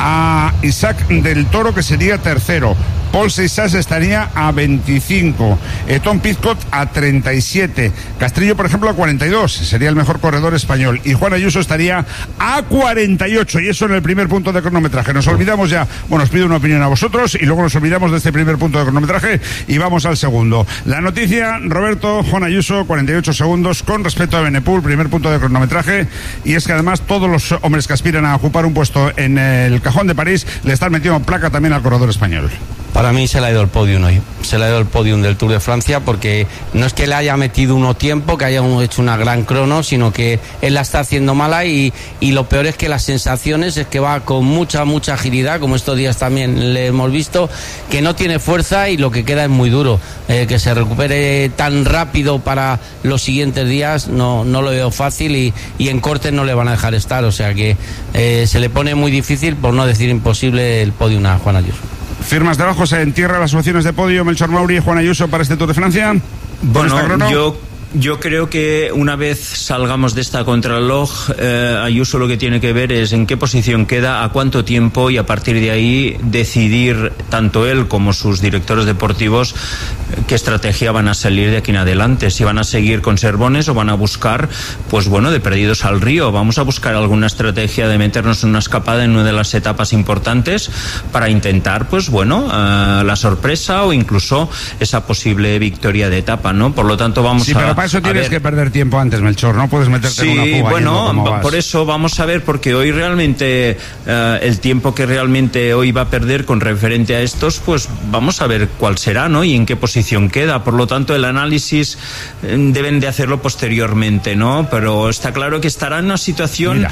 a Isaac Del Toro, que sería tercero. Paul Seisas estaría a veinticinco, eh, Tom Pidcock a treinta y siete, Castrillo, por ejemplo, a cuarenta y dos, sería el mejor corredor español, y Juan Ayuso estaría a cuarenta y ocho, y eso en el primer punto de cronometraje. Nos olvidamos ya, bueno, os pido una opinión a vosotros, y luego nos olvidamos de este primer punto de cronometraje, y vamos al segundo. La noticia, Roberto, Juan Ayuso, cuarenta y ocho segundos, con respecto a Evenepoel, primer punto de cronometraje, y es que además todos los hombres que aspiran a ocupar un puesto en el cajón de París le están metiendo placa también al corredor español. Para mí se le ha ido el podium hoy, se le ha ido el podium del Tour de Francia, porque no es que le haya metido uno tiempo, que haya hecho una gran crono, sino que él la está haciendo mala, y, y lo peor es que las sensaciones es que va con mucha, mucha agilidad, como estos días también le hemos visto, que no tiene fuerza y lo que queda es muy duro. Eh, que se recupere tan rápido para los siguientes días no, no lo veo fácil, y, y en cortes no le van a dejar estar, o sea que eh, se le pone muy difícil, por no decir imposible, el podium a Juan Ayuso. ¿Firmas debajo? ¿Se entierra las opciones de podio Melchor Mauri y Juan Ayuso para este Tour de Francia? Bueno, yo... Yo creo que una vez salgamos de esta contrarreloj, eh, Ayuso lo que tiene que ver es en qué posición queda, a cuánto tiempo, y a partir de ahí decidir, tanto él como sus directores deportivos, qué estrategia van a salir de aquí en adelante. Si van a seguir con Servones o van a buscar, pues bueno, de perdidos al río. Vamos a buscar alguna estrategia de meternos en una escapada en una de las etapas importantes para intentar, pues bueno, uh, la sorpresa o incluso esa posible victoria de etapa, ¿no? Por lo tanto, vamos sí, a... Para eso tienes que perder tiempo antes, Melchor, no puedes meterte sí, en una fuga. Bueno, por eso vamos a ver, porque hoy realmente uh, el tiempo que realmente hoy va a perder con referente a estos, pues vamos a ver cuál será, ¿no? Y en qué posición queda. Por lo tanto, el análisis eh, deben de hacerlo posteriormente, ¿no? Pero está claro que estará en una situación... Mira.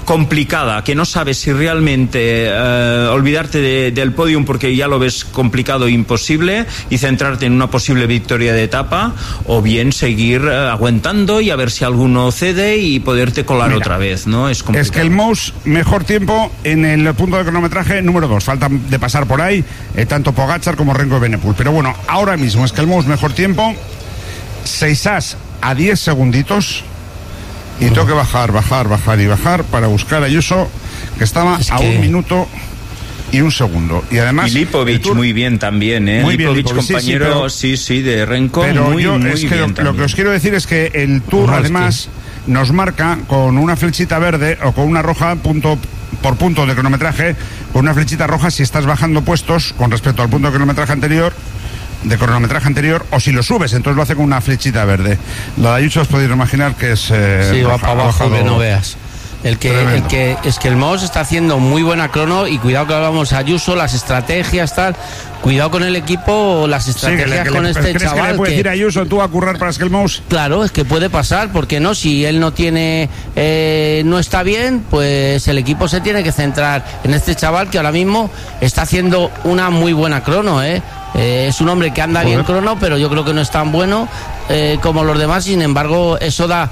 complicada, que no sabes si realmente eh, olvidarte de, del podium porque ya lo ves complicado e imposible y centrarte en una posible victoria de etapa, o bien seguir eh, aguantando y a ver si alguno cede y poderte colar Mira, otra vez, ¿no? Es complicado. Es que el Mous, mejor tiempo en el punto de cronometraje número dos. Falta de pasar por ahí eh, tanto Pogačar como Renko Evenepoel. Pero bueno, ahora mismo es que el Mous, mejor tiempo, seis as a diez segunditos. Y tengo que bajar, bajar, bajar y bajar para buscar a Ayuso, que estaba es a que... un minuto y un segundo. Y además... Y Lipovic Tour... muy bien también, ¿eh? Muy bien, Lipovic, Lipovic, compañero, sí, sí, pero... sí, sí, de Renko, pero muy, yo, muy es que bien lo, también. lo que os quiero decir es que el Tour, no, además, es que... nos marca con una flechita verde o con una roja, punto por punto de cronometraje, con una flechita roja si estás bajando puestos con respecto al punto de cronometraje anterior, de cronometraje anterior, o si lo subes, entonces lo hace con una flechita verde. Lo de Ayuso os podéis imaginar que es... Eh, sí, baja, va para abajo, bajado... que no veas. El que, el que es que el Mous está haciendo muy buena crono, y cuidado que hablamos Ayuso, las estrategias, tal. Cuidado con el equipo, las estrategias sí, que le, que con le, este ¿crees chaval. Que le puede que, decir a Ayuso tú a currar para el Mous? Claro, es que puede pasar, porque no, si él no tiene, eh, no está bien, pues el equipo se tiene que centrar en este chaval que ahora mismo está haciendo una muy buena crono, ¿eh? Eh, es un hombre que anda Joder. bien crono, pero yo creo que no es tan bueno eh, como los demás. Sin embargo, eso da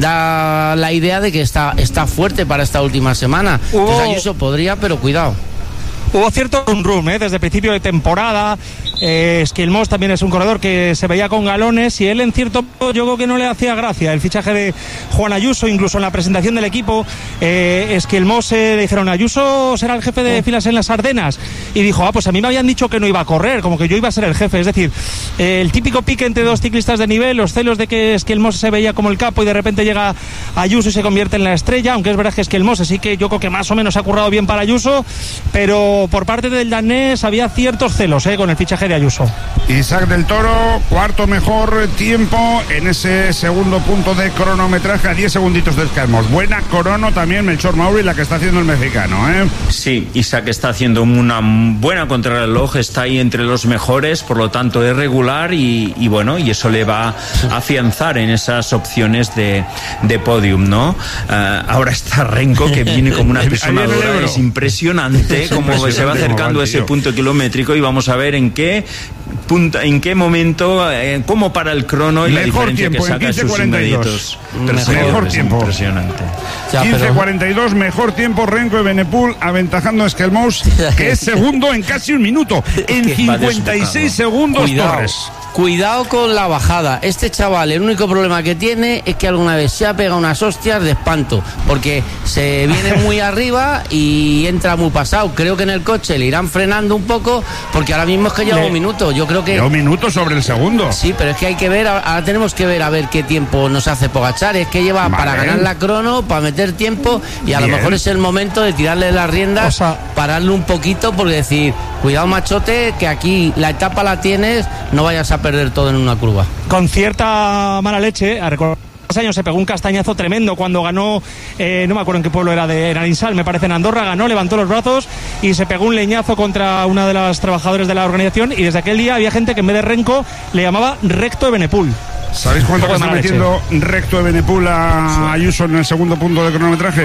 da la idea de que está está fuerte para esta última semana. Oh. Entonces Ayuso podría, pero cuidado. Hubo cierto run run, ¿eh? Desde principio de temporada. Eh, es que el Mous también es un corredor que se veía con galones, y él en cierto modo yo creo que no le hacía gracia el fichaje de Juan Ayuso. Incluso en la presentación del equipo, eh, es que el Mous eh, le dijeron: Ayuso será el jefe de filas en las Ardenas, y dijo: ah, pues a mí me habían dicho que no iba a correr, como que yo iba a ser el jefe. Es decir, eh, el típico pique entre dos ciclistas de nivel, los celos de que es que el Mous se veía como el capo y de repente llega Ayuso y se convierte en la estrella. Aunque es verdad que es que el Mous sí que yo creo que más o menos ha currado bien para Ayuso, pero por parte del danés había ciertos celos eh, con el fichaje de Ayuso. Isaac del Toro, cuarto mejor tiempo en ese segundo punto de cronometraje, a diez segunditos del Mous. Buena crono también Melchor Mauri, la que está haciendo el mexicano, ¿eh? Sí, Isaac está haciendo una buena contrarreloj, está ahí entre los mejores, por lo tanto es regular, y, y bueno, y eso le va a afianzar en esas opciones de, de podium, ¿no? Uh, ahora está Renko, que viene como una pisonadora, es impresionante es como se va acercando a ese punto kilométrico, y vamos a ver en qué punto, en qué momento, eh, cómo para el crono y mejor la diferencia tiempo, que saca quince sus inmediatos. Mejor tiempo. Impresionante. quince cuarenta y dos, mejor tiempo Renko Evenepoel, aventajando a el Mous, que es segundo en casi un minuto, en cincuenta y seis segundos. Cuidado. Torres. Cuidado con la bajada. Este chaval, el único problema que tiene es que alguna vez se ha pegado unas hostias de espanto, porque se viene muy arriba y entra muy pasado. Creo que en el coche le irán frenando un poco, porque ahora mismo es que lleva un minuto. Yo creo que lleva un minuto sobre el segundo. Sí, pero es que hay que ver, ahora tenemos que ver a ver qué tiempo nos hace Pogačar. Es que lleva vale. para ganar la crono, para meter tiempo, y a Bien. lo mejor es el momento de tirarle las riendas, o sea, pararle un poquito, porque decir: cuidado, machote, que aquí la etapa la tienes, no vayas a perder todo en una curva. Con cierta mala leche, a recordar, hace años se pegó un castañazo tremendo cuando ganó, eh, no me acuerdo en qué pueblo era, de Arinsal, me parece, en Andorra. Ganó, levantó los brazos y se pegó un leñazo contra una de las trabajadoras de la organización, y desde aquel día había gente que en vez de Renko le llamaba Recto Evenepoel. ¿Sabéis cuánto está metiendo Recto Evenepoel a Ayuso en el segundo punto de cronometraje?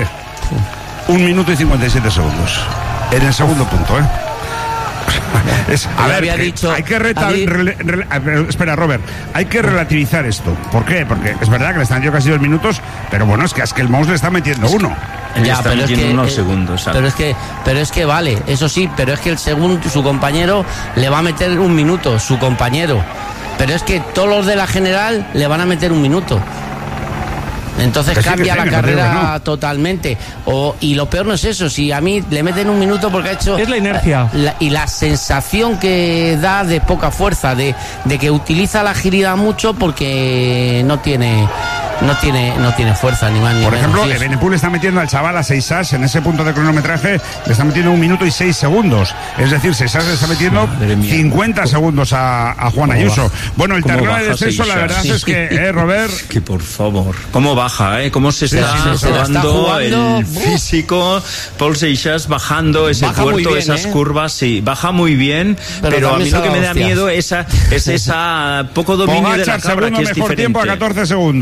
Sí. Un minuto y cincuenta y siete segundos en el segundo punto, ¿eh? Es, a ver, había dicho, hay que reta, había... re, re, re, espera, Robert, hay que relativizar esto. ¿Por qué? Porque es verdad que le están dando casi dos minutos, pero bueno, es que, es que el Mous le está metiendo es uno. Que, ya, está pero metiendo es que, unos eh, segundos. ¿sabes? Pero es que, pero es que vale, eso sí, pero es que el segundo, su compañero le va a meter un minuto, su compañero. Pero es que todos los de la general le van a meter un minuto. Entonces que cambia sí, la carrera no. totalmente. O, y lo peor no es eso, si a mí le meten un minuto porque ha hecho... Es la inercia. La, y la sensación que da de poca fuerza, de, de que utiliza la agilidad mucho porque no tiene... No tiene, no tiene fuerza ni más ni Por menos. ejemplo, Evenepoel está metiendo al chaval a seis as en ese punto de cronometraje, le está metiendo un minuto y seis segundos. Es decir, seis as le está metiendo cincuenta segundos a, a Juan Ayuso. Bueno, el terreno de descenso, la verdad sí. es que, eh, Robert. Que por favor, cómo baja, ¿eh? Cómo se está, sí, sí, jugando, está jugando el físico. Paul Seixas bajando ese baja puerto, bien, esas ¿eh? curvas, sí, baja muy bien, pero, pero a mí lo que me da hostias. miedo esa, es esa poco dominio Pogačar, de la cabra, segundo que es mejor diferente. Tiempo a catorce segundos.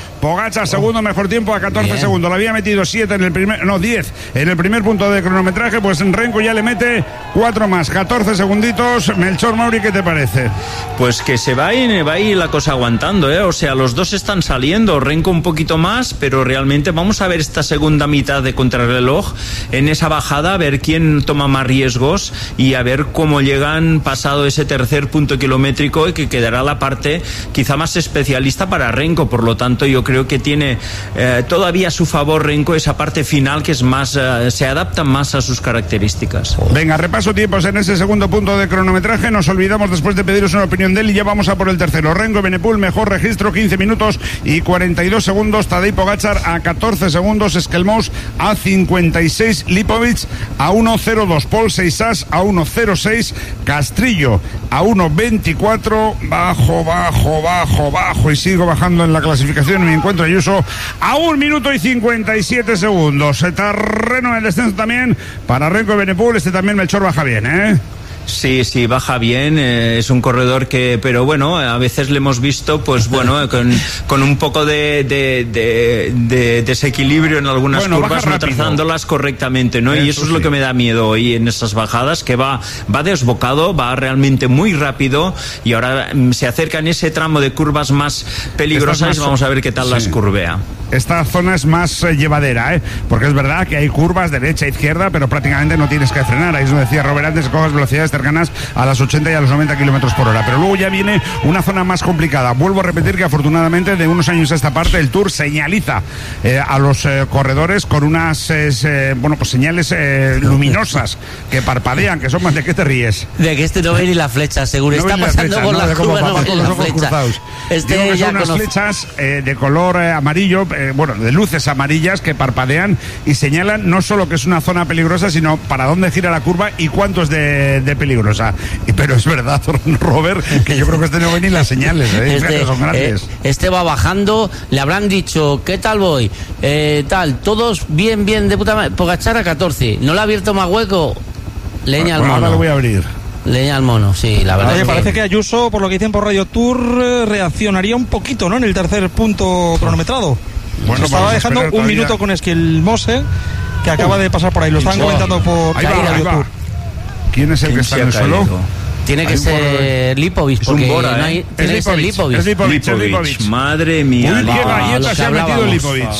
Pogačar segundo mejor tiempo a catorce Bien. segundos. Le había metido siete en el primer, no, diez en el primer punto de cronometraje, pues Renko ya le mete cuatro más, catorce segunditos. Melchor Mauri, ¿qué te parece? Pues que se va y va ahí la cosa aguantando, ¿eh? O sea, los dos están saliendo, Renko un poquito más, pero realmente vamos a ver esta segunda mitad de contrarreloj en esa bajada, a ver quién toma más riesgos y a ver cómo llegan pasado ese tercer punto kilométrico, y que quedará la parte quizá más especialista para Renko. Por lo tanto, yo creo que tiene eh, todavía a su favor Renko esa parte final, que es más eh, se adapta más a sus características. Venga, repaso tiempos en ese segundo punto de cronometraje. Nos olvidamos después de pediros una opinión de él y ya vamos a por el tercero. Renko Evenepoel, mejor registro, quince minutos y cuarenta y dos segundos. Tadej Pogačar a catorce segundos. Skelmos a cincuenta y seis. Lipovic a uno cero dos. Paul Seixas a uno cero seis. Castrillo a uno veinticuatro. Bajo, bajo, bajo, bajo. Y sigo bajando en la clasificación. Me encuentro Ayuso a un minuto y cincuenta y siete segundos. Terreno en el descenso también para Renko Evenepoel. Este también Melchor baja bien, ¿eh? Sí, sí, baja bien, eh, es un corredor que, pero bueno, a veces le hemos visto, pues bueno, con, con un poco de, de, de, de desequilibrio en algunas bueno, curvas, no trazándolas correctamente, ¿no? Eso y eso sí. Es lo que me da miedo hoy en esas bajadas, que va, va desbocado, va realmente muy rápido, y ahora mm, se acerca en ese tramo de curvas más peligrosas, más, vamos a ver qué tal sí. las curvea. Esta zona es más eh, llevadera, ¿eh? Porque es verdad que hay curvas derecha e izquierda, pero prácticamente no tienes que frenar. Ahí es donde decía Robert antes, coges velocidades cercanas a las ochenta y a los noventa kilómetros por hora. Pero luego ya viene una zona más complicada. Vuelvo a repetir que afortunadamente de unos años a esta parte el Tour señaliza eh, a los eh, corredores con unas eh, bueno pues señales eh, luminosas que parpadean, que son más. ¿De qué te ríes? De que este no ve ni la flecha, seguro. No está pasando flecha, por no, la curva, no ve la flecha. Este Digo que son unas conoce. flechas eh, de color eh, amarillo, eh, bueno, de luces amarillas que parpadean y señalan no solo que es una zona peligrosa, sino para dónde gira la curva y cuánto es de, de peligrosa. Y, pero es verdad, Robert, que yo creo que este no ve ni las señales, ¿eh? Este, son grandes. Eh, este va bajando, le habrán dicho, ¿qué tal voy? Eh, tal, todos bien, bien, de puta madre. Pogačar a catorce, ¿no le ha abierto más hueco? Leña al mono. Ahora lo voy a abrir. Leña al mono, sí, la verdad. Oye, es que... parece que Ayuso, por lo que dicen por Radio Tour, eh, reaccionaría un poquito, ¿no? En el tercer punto cronometrado. Bueno, estaba dejando un todavía. minuto con Esquilmose, que acaba uh, de pasar por ahí. Lo estaban comentando por ahí va, Radio ahí va. Tour. ¿Quién es el que está en el suelo? Tiene que ser Lipovic, porque Bora, no hay, ¿eh? tiene que ser Lipovic. Es Lipovic, Lipovic. Lipovic. Madre mía. Uy, qué galletas se ha metido Lipovic.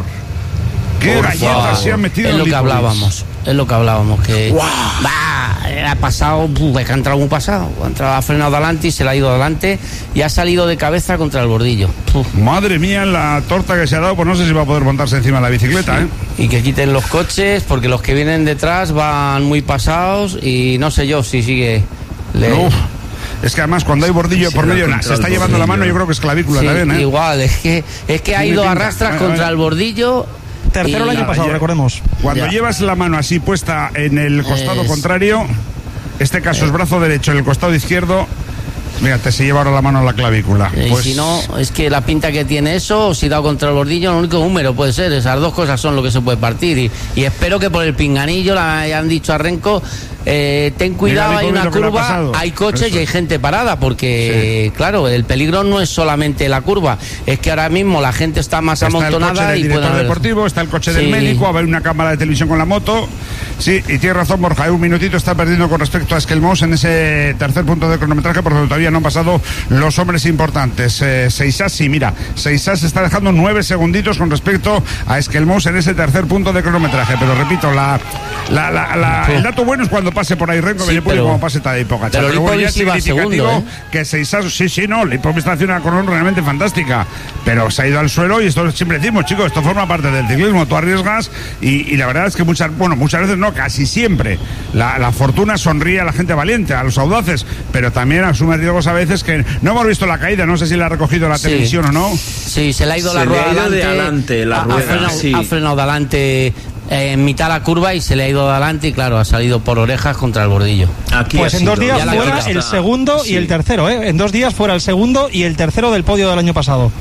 Qué galletas se ha metido Es lo que Lipovic. hablábamos. Es lo que hablábamos, que wow. bah, ha pasado, es que ha entrado muy pasado, ha, entrado, ha frenado adelante y se le ha ido adelante y ha salido de cabeza contra el bordillo. Uf. Madre mía, la torta que se ha dado, pues no sé si va a poder montarse encima de la bicicleta, sí. ¿eh? Y que quiten los coches, porque los que vienen detrás van muy pasados y no sé yo si sigue... Le... Uf. Es que además cuando hay bordillo sí, por medio se está llevando la mano, yo creo que es clavícula sí, también, ¿eh? Igual, es que, es que ha ido a rastras contra el bordillo. Tercero el año pasado, ya, recordemos. Cuando ya. llevas la mano así puesta en el costado es... contrario, este caso eh. es brazo derecho, en el costado izquierdo, fíjate, se lleva ahora la mano a la clavícula. Y pues... si no, es que la pinta que tiene eso, o si da contra el bordillo, el único número puede ser. Esas dos cosas son lo que se puede partir. Y, y espero que por el pinganillo le hayan dicho a Renko, eh, ten cuidado, hay una curva, hay coches Eso. y hay gente parada, porque sí. claro, el peligro no es solamente la curva, es que ahora mismo la gente está más está amontonada. Está el coche del y director puede deportivo, está el coche sí. del médico, a ver una cámara de televisión con la moto. Sí, y tiene razón Borja, un minutito está perdiendo con respecto a Esquelmos en ese tercer punto de cronometraje, porque todavía no han pasado los hombres importantes. Eh, Seixas, sí, mira, Seixas está dejando nueve segunditos con respecto a Esquelmos en ese tercer punto de cronometraje, pero repito, la, la, la, la sí. el dato bueno es cuando pase por ahí Renko sí, Evenepoel y como pase Tadej Pogačar. Pero, pero bueno, ya es significativo segundo, ¿eh? que Seixas, sí, sí, no, Lipovic está haciendo una corona realmente fantástica, pero se ha ido al suelo y esto siempre decimos, chicos, esto forma parte del ciclismo, tú arriesgas y, y la verdad es que muchas, bueno, muchas veces no, casi siempre, la, la fortuna sonríe a la gente valiente, a los audaces, pero también asume riesgos a veces que no hemos visto la caída, no sé si la ha recogido la sí. televisión o no. Sí, se le ha ido se la rueda ha ido adelante, de adelante, la ha, rueda, ha frenado, sí. ha frenado de adelante. Eh, en mitad de la curva y se le ha ido adelante y claro, ha salido por orejas contra el bordillo. Aquí pues en dos días fuera el segundo sí. y el tercero, ¿eh? En dos días fuera el segundo y el tercero del podio del año pasado.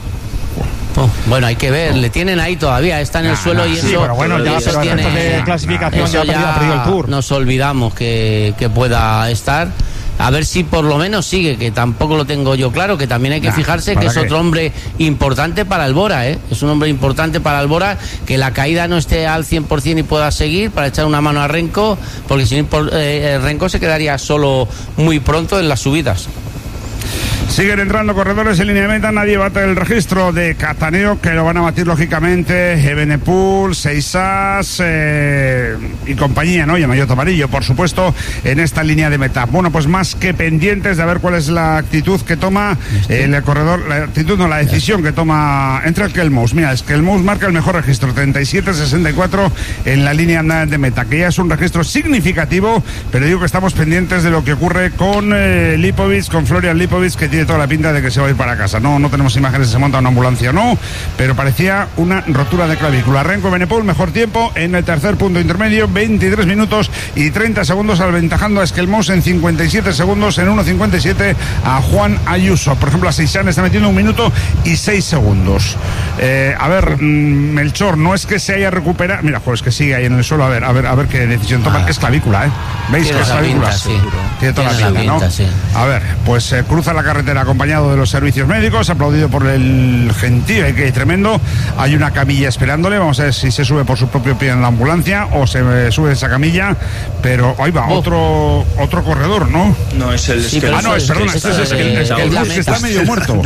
Oh, bueno, hay que ver, le tienen ahí todavía, está en el nah, suelo y sí, eso. Pero bueno, ya eso tiene de clasificación eso ya ha perdido el Tour. Nos olvidamos que, que pueda estar. a ver si por lo menos sigue, que tampoco lo tengo yo claro, que también hay que nah, fijarse que es qué? otro hombre importante para el Bora, ¿eh? Es un hombre importante para el Bora, que la caída no esté al cien por ciento y pueda seguir para echar una mano a Renko, porque si no, eh, Renko se quedaría solo muy pronto en las subidas. Siguen entrando corredores en línea de meta, nadie bate el registro de Cataneo, que lo van a batir lógicamente Evenepoel, Seisas eh, y compañía, ¿no? Y Maillot amarillo, por supuesto, en esta línea de meta. Bueno, pues más que pendientes de ver cuál es la actitud que toma el corredor, la actitud no, la decisión que toma entre el Kelmous. Mira, es que el Kelmous marca el mejor registro, treinta y siete sesenta y cuatro en la línea de meta, que ya es un registro significativo, pero digo que estamos pendientes de lo que ocurre con eh, Lipovic, con Florian Lipovic, que tiene toda la pinta de que se va a ir para casa. No, no tenemos imágenes si se monta una ambulancia o no, pero parecía una rotura de clavícula. Renko Evenepoel, mejor tiempo en el tercer punto intermedio, veintitrés minutos y treinta segundos, aventajando a Esquelmos en cincuenta y siete segundos, en uno cincuenta y siete a Juan Ayuso. Por ejemplo, a Seixán está metiendo un minuto y seis segundos. Eh, a ver, mmm, Melchor, no es que se haya recuperado. Mira, joder, es que sigue ahí en el suelo. A ver, a ver, a ver qué decisión toma. Ah. Es clavícula, ¿eh? ¿Veis que es clavícula? Pinta, sí. Tiene toda Tiene la pinta, pinta, ¿no? Sí. A ver, pues eh, cruza la carretera acompañado de los servicios médicos, aplaudido por el gentío, eh, que tremendo. Hay una camilla esperándole, vamos a ver si se sube por su propio pie en la ambulancia o se eh, sube esa camilla, pero ahí va, oh. otro otro corredor, ¿no? No, es el... Sí, es que ah, no, es, perdón, este es el, el, el, el bus que está medio muerto.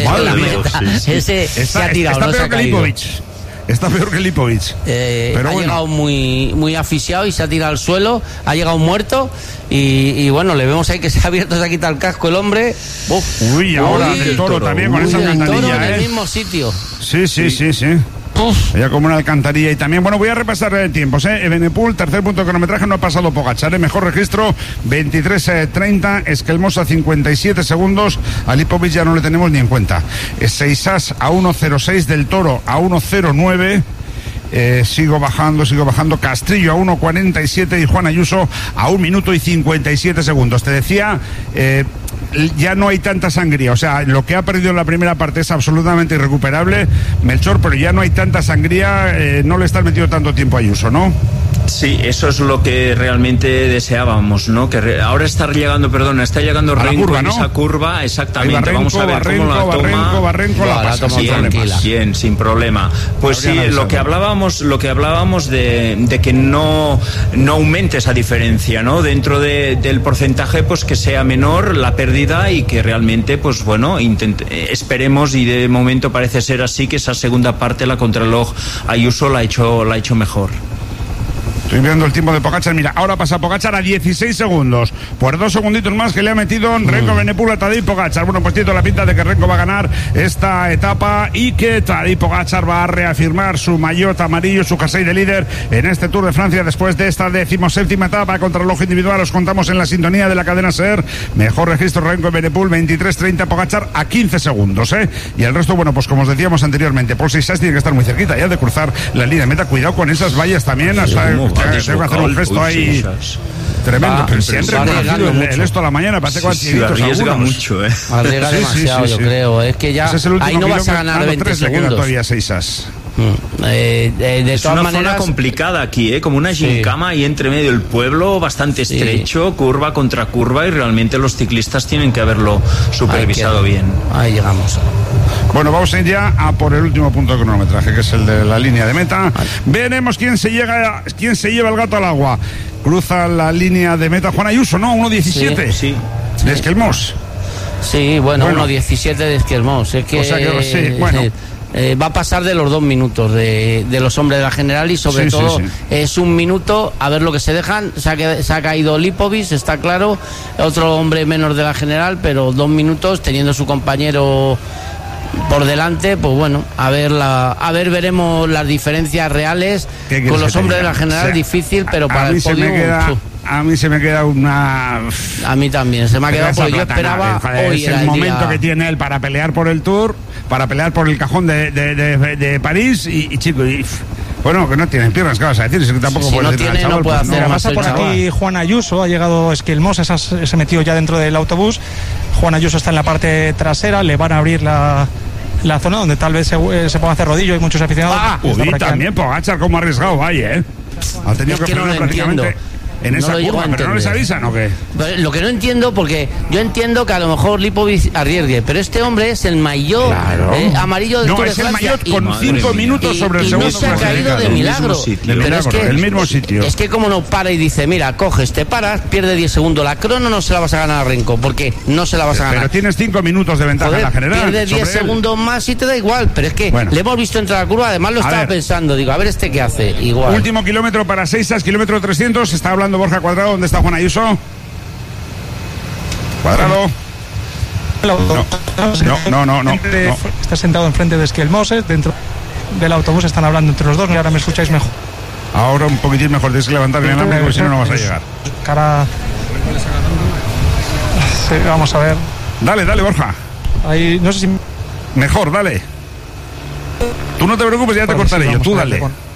Ese se ha tirado, está no se peor ha que Lipovic. Está peor que Lipovic. Eh, Pero ha bueno. llegado muy muy asfixiado y se ha tirado al suelo, ha llegado muerto y, y bueno, le vemos ahí que se ha abierto, se ha quitado el casco el hombre. Uf. Uy, ahora uy, el toro, toro también uy, con esa alcantarilla, ¿eh? En el ¿eh? mismo sitio. Sí, sí, sí, sí. sí. Ya como una alcantarilla. Y también, bueno, voy a repasar eh, tiempos, ¿eh? Evenepoel, tercer punto de cronometraje, no ha pasado Pogačar, ¿eh? Mejor registro, veintitrés treinta, Esquelmos a cincuenta y siete segundos, a Lipovic ya no le tenemos ni en cuenta. Seisas a uno cero seis, del Toro a uno cero nueve. Eh, sigo bajando, sigo bajando. Castrillo a uno cuarenta y siete y Juan Ayuso a un minuto y cincuenta y siete segundos. Te decía, eh, ya no hay tanta sangría, o sea, lo que ha perdido en la primera parte es absolutamente irrecuperable, Melchor, pero ya no hay tanta sangría, eh, no le estás metiendo tanto tiempo a Ayuso, ¿no? Sí, eso es lo que realmente deseábamos, ¿no? Que re... ahora está llegando, perdón, está llegando Renko, curva, ¿no? En esa curva, exactamente. Barrenco, vamos a ver Barrenco, cómo la toma. Barrenco, Barrenco, la pasa, sin bien, bien, sin problema. Pues sí, lo que hablábamos, lo que hablábamos de, de que no, no aumente esa diferencia, ¿no? Dentro de, del porcentaje, pues que sea menor la pérdida y que realmente, pues bueno, intent... esperemos, y de momento parece ser así, que esa segunda parte, la contrarreloj, Ayuso la ha hecho, la ha hecho mejor. Estoy viendo el tiempo de Pogačar. Mira, ahora pasa Pogačar a dieciséis segundos. Por dos segunditos más que le ha metido Renko Evenepoel a Tadej Pogačar. Bueno, pues tiene toda la pinta de que Renko va a ganar esta etapa y que Tadej Pogačar va a reafirmar su maillot amarillo, su jersey de líder en este Tour de Francia después de esta decimoséptima etapa contra el reloj individual. Os contamos en la sintonía de la cadena SER. Mejor registro Renko Evenepoel, veintitrés treinta, Pogačar a quince segundos, ¿eh? Y el resto, bueno, pues como os decíamos anteriormente, Paul Seisas tiene que estar muy cerquita ya de cruzar la línea de meta. Cuidado con esas vallas también, hasta tengo que hacer un gesto ahí tremendo. Va, pero si han reconocido el, el esto a la mañana, parece que sí, sí, arriesga mucho, ¿eh? Arriesga sí, demasiado, sí, sí, yo sí. creo. Es que ya es ahí no vas a ganar veinte segundos. Todavía Seisas. Eh, de, de es todas una maneras, zona complicada aquí, ¿eh? Como una gincama sí. ahí entre medio del pueblo, bastante estrecho, sí. curva contra curva, y realmente los ciclistas tienen que haberlo supervisado ahí bien. Ahí llegamos. Bueno, vamos a ir ya a por el último punto de cronometraje, que es el de la línea de meta. Vale. Veremos quién se llega, quién se lleva el gato al agua. Cruza la línea de meta Juan Ayuso, ¿no? uno diecisiete sí, sí. de Esquelmos. Sí, bueno, bueno. uno diecisiete de Esquelmos. Es que, o sea que sí, bueno. Eh, Eh, va a pasar de los dos minutos de, de los hombres de la general, y sobre sí, todo sí, sí. es un minuto a ver lo que se dejan. Se ha, se ha caído Lipovic, está claro, otro hombre menos de la general, pero dos minutos teniendo su compañero por delante, pues bueno, a ver la, a ver veremos las diferencias reales con los hombres de la general. O sea, difícil, pero para el podio a mí se me queda una... A mí también, se me ha quedado porque yo esperaba... Es el momento que tiene él para pelear por el Tour, para pelear por el cajón de, de, de, de París, y, y chico, y, bueno, que no tienen piernas, ¿qué vas a decir? Es que tampoco si puede no tiene, chaval, no puede pues hacer no. Pasa por aquí Juan Ayuso, ha llegado Esquelmos, se metió ya dentro del autobús. Juan Ayuso está en la parte trasera, le van a abrir la... la zona donde tal vez se, eh, se puedan hacer rodillos. Hay muchos aficionados. Ah, y también Pogačar, como arriesgado, vaya, ¿eh? Ha tenido es que, que no lo prácticamente... entiendo. en no esa lo llego curva, a pero no les entender. avisan, ¿o qué? Pero lo que no entiendo, porque yo entiendo que a lo mejor Lipovic arriesgue, pero este hombre es el maillot Claro. eh, amarillo del No, Tour de es el Francia maillot y- con cinco mía. minutos y- sobre el y segundo no se ha caído clasificado. de El milagro. mismo sitio. De Pero milagro, es que, el mismo sitio. Es que como no para y dice, mira, coges, te paras, pierde diez segundos. La crono no se la vas a ganar a Renko, porque no se la vas a Pero ganar. tienes cinco minutos de ventaja Joder, en la general. pierde diez sobre él. segundos más y te da igual, pero es que Bueno. le hemos visto entrar a la curva, además lo A estaba ver. pensando, digo, a ver este qué hace, igual. Último kilómetro para Seisas, kilómetro trescientos. Está hablando Borja Cuadrado. ¿Dónde está Juan Ayuso? Cuadrado. No, no, no, no, Entre- no. Está sentado enfrente de Esquel Moses, dentro del autobús están hablando entre los dos y ahora me escucháis mejor. Ahora un poquitín mejor. Tienes que levantar bien la mano, porque si no, no vas a llegar. Cara. Sí, vamos a ver. Dale, dale, Borja. Ahí, no sé si. Mejor, dale. Tú no te preocupes, ya te Vale, cortaré sí, yo. vamos Tú a ver, dale. con-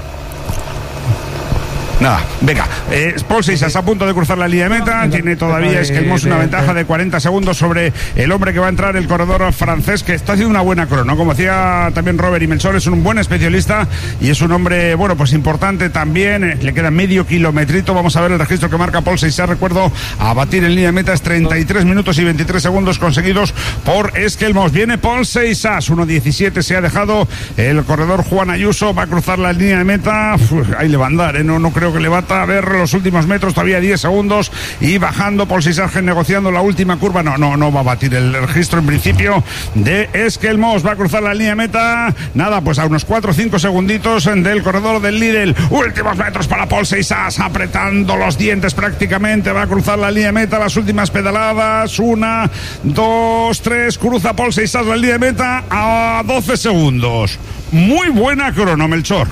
Nada, venga. Eh, Paul Seisas a punto de cruzar la línea de meta. Tiene todavía Esquelmos una ventaja de cuarenta segundos sobre el hombre que va a entrar, el corredor francés, que está haciendo una buena crono. Como decía también Robert Imelsol, es un buen especialista y es un hombre, bueno, pues importante también. Eh, Le queda medio kilometrito. Vamos a ver el registro que marca Paul Seisas. Recuerdo, a batir en línea de meta es treinta y tres minutos y veintitrés segundos conseguidos por Esquelmos. Viene Paul Seisas. uno diecisiete se ha dejado el corredor Juan Ayuso. Va a cruzar la línea de meta. Uf, ahí le va a andar, ¿eh? No, no creo que le bata. A ver los últimos metros, todavía diez segundos y bajando Paul Seisas negociando la última curva. No, no, no va a batir el registro en principio de Esquelmos. Va a cruzar la línea de meta. Nada, pues a unos cuatro o cinco segunditos del corredor del Lidl. Últimos metros para Paul Seisas, apretando los dientes prácticamente. Va a cruzar la línea de meta, las últimas pedaladas. Una, dos, tres. Cruza Paul Seisas la línea de meta a doce segundos. Muy buena crono, Melchor.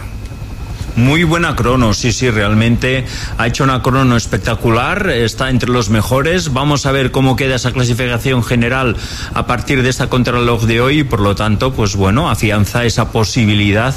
Muy buena crono, sí, sí, realmente ha hecho una crono espectacular, está entre los mejores. Vamos a ver cómo queda esa clasificación general a partir de esta contrarreloj de hoy y por lo tanto, pues bueno, afianza esa posibilidad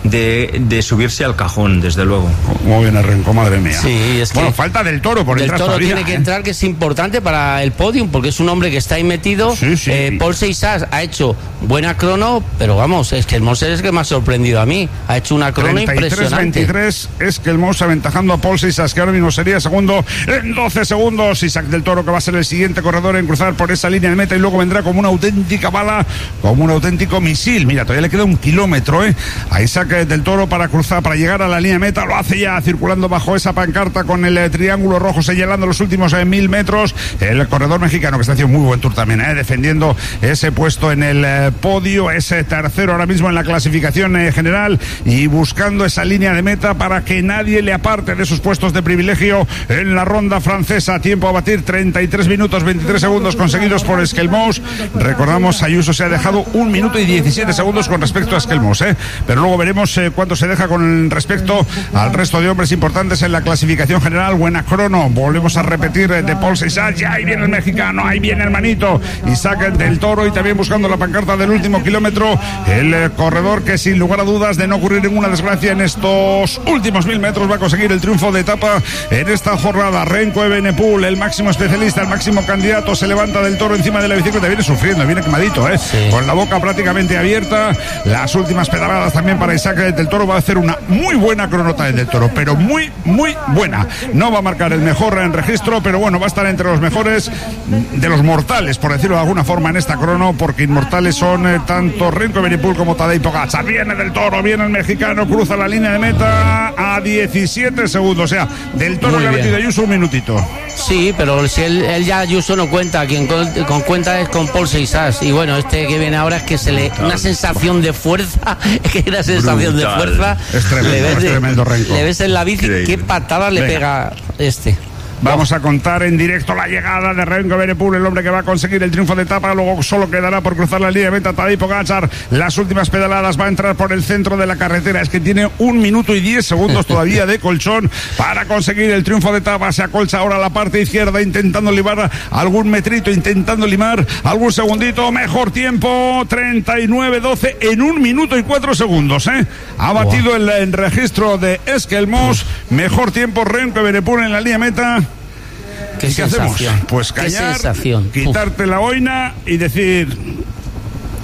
de, de subirse al cajón, desde luego. Muy bien arrancó, madre mía. Sí, es que bueno, falta del Toro por Del entrar Toro todavía, tiene que ¿eh? entrar, que es importante para el podium, porque es un hombre que está ahí metido. Sí, sí. Eh, Paul Seisas ha hecho buena crono, pero vamos, es que el Moses es que me ha sorprendido a mí. Ha hecho una crono treinta y tres impresionante. veintitrés es que el Mouse aventajando a Paul Seisas, que ahora mismo sería segundo en doce segundos. Isaac del Toro, que va a ser el siguiente corredor en cruzar por esa línea de meta y luego vendrá como una auténtica bala, como un auténtico misil. Mira, todavía le queda un kilómetro ¿eh? a Isaac del Toro para cruzar, para llegar a la línea de meta. Lo hace ya circulando bajo esa pancarta con el eh, triángulo rojo señalando los últimos eh, mil metros. El corredor mexicano, que está haciendo muy buen tour también, ¿eh? defendiendo ese puesto en el eh, podio, ese tercero ahora mismo en la clasificación eh, general y buscando esa línea de meta para que nadie le aparte de sus puestos de privilegio en la ronda francesa. Tiempo a batir, treinta y tres minutos veintitrés segundos conseguidos por Esquelmos. Recordamos, Ayuso se ha dejado un minuto y diecisiete segundos con respecto a Esquelmos, ¿eh? pero luego veremos eh, cuánto se deja con respecto al resto de hombres importantes en la clasificación general. Buena crono, volvemos a repetir eh, de Paul Seisas. Ya ahí viene el mexicano, ahí viene el manito Isaac del Toro y también buscando la pancarta del último kilómetro el eh, corredor que sin lugar a dudas, de no ocurrir ninguna desgracia en estos últimos mil metros, va a conseguir el triunfo de etapa en esta jornada. Renko Evenepoel, el máximo especialista, el máximo candidato, se levanta del Toro encima de la bicicleta, viene sufriendo, viene quemadito, ¿eh? Sí. con la boca prácticamente abierta. Las últimas pedaladas también para Isaac del Toro. Va a hacer una muy buena cronota del Toro, pero muy, muy buena. No va a marcar el mejor en registro, pero bueno, va a estar entre los mejores de los mortales, por decirlo de alguna forma, en esta crono, porque inmortales son eh, tanto Renko Evenepoel como Tadej Pogačar. Viene del Toro, viene el mexicano, cruza la línea de meta a diecisiete segundos, o sea, del Toro Muy le ha bien. metido Ayuso un minutito. Sí, pero si él, él ya Ayuso no cuenta, quien con, con cuenta es con Paul Seisas. Y bueno, este que viene ahora es que se le. Una sensación de fuerza, es que una sensación Brutal. de fuerza. Es tremendo, le ves, es de- tremendo, Renko. le ves en la bici, Increíble. qué patada le Venga. pega este. Vamos a contar en directo la llegada de Renko Evenepoel, el hombre que va a conseguir el triunfo de etapa. Luego solo quedará por cruzar la línea de meta Tadej Pogačar. Las últimas pedaladas, va a entrar por el centro de la carretera. Es que tiene un minuto y diez segundos todavía de colchón para conseguir el triunfo de etapa. Se acolcha ahora la parte izquierda, intentando limar algún metrito, intentando limar algún segundito. Mejor tiempo, treinta y nueve doce en un minuto y cuatro segundos. ¿eh? Ha batido el, el registro de Esquelmos. Mejor tiempo, Renko Evenepoel en la línea meta. Qué ¿Y qué hacemos? sensación. Pues Qué callar, sensación. quitarte la boina y decir,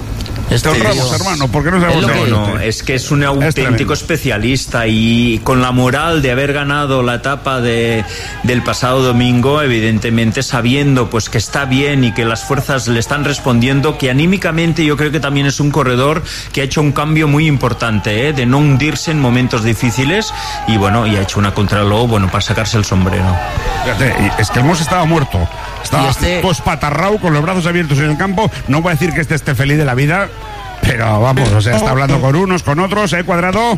Este Te honramos, tío. hermano, porque no sabemos Es lo de que- vosotros. No, es que es un auténtico tremendo. especialista y con la moral de haber ganado la etapa de, del pasado domingo, evidentemente sabiendo pues que está bien y que las fuerzas le están respondiendo, que anímicamente yo creo que también es un corredor que ha hecho un cambio muy importante, ¿eh? De no hundirse en momentos difíciles y bueno, y ha hecho una contrarreloj, bueno, para sacarse el sombrero. Fíjate, y es que el Mos estaba muerto. Estaba Y este- pues patarrao con los brazos abiertos en el campo. No voy a decir que este esté feliz de la vida, pero vamos, o sea, está hablando con unos, con otros, ¿eh, Cuadrado?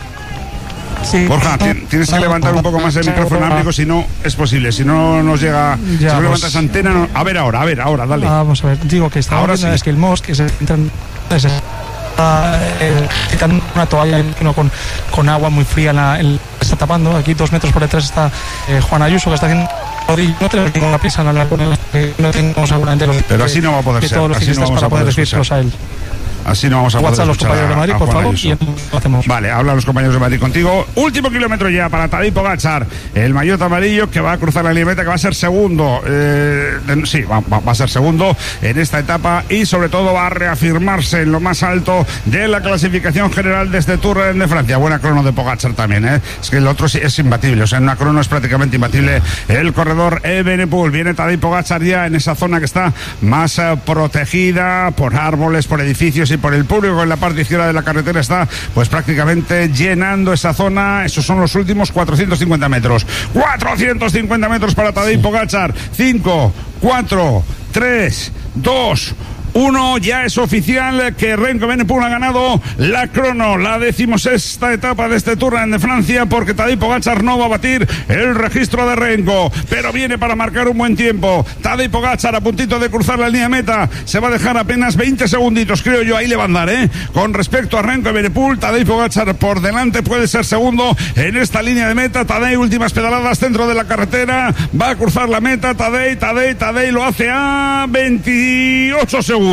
Sí. Borja, ti- tienes que levantar un poco más el micrófono, amigo, si no es posible. Si no nos llega. Ya, si no pues- levantas antena. no- A ver ahora, a ver ahora, dale. Vamos a ver, digo que estaba Ahora viendo sí. es que el Mos que se entran se está eh, quitando una toalla no, con, con agua muy fría en la, en- está tapando. Aquí dos metros por detrás está eh, Juan Ayuso, que está haciendo. No tenemos ninguna prisa en hablar con él, eh, no tenemos seguramente los, Pero así no va a poder que ser, todos los así no ciclistas vamos para a poder poder decírselos a él. Así no vamos a poder WhatsApp a los escuchar compañeros de a- Madrid, a por Juan favor, Ayuso. y entonces lo hacemos. Vale, hablan los compañeros de Madrid contigo. Último kilómetro ya para Tadej Pogačar, el maillot amarillo que va a cruzar la línea de meta, que va a ser segundo. Eh, en- sí, va, va- va a ser segundo en esta etapa y sobre todo va a reafirmarse en lo más alto de la clasificación general de este Tour de Francia. Buena crono de Pogačar también, ¿eh? Es que el otro sí es imbatible, o sea, en una crono es prácticamente imbatible el corredor Evenepoel. Viene Tadej Pogačar ya en esa zona que está más eh, protegida por árboles, por edificios y por el público en la parte izquierda de la carretera está pues prácticamente llenando esa zona. Esos son los últimos cuatrocientos cincuenta metros. cuatrocientos cincuenta metros para Tadej Pogačar. cinco, cuatro, tres, dos, uno. Ya es oficial que Remco Evenepoel ha ganado la crono, la decimosexta etapa de este Tour de Francia, porque Tadej Pogačar no va a batir el registro de Remco, pero viene para marcar un buen tiempo. Tadej Pogačar a puntito de cruzar la línea de meta, se va a dejar apenas veinte segunditos, creo yo, ahí le va a andar, ¿eh? Con respecto a Remco Evenepoel, Tadej Pogačar por delante, puede ser segundo en esta línea de meta. Tadej, últimas pedaladas dentro de la carretera, va a cruzar la meta. Tadej, Tadej, Tadej lo hace a veintiocho segundos.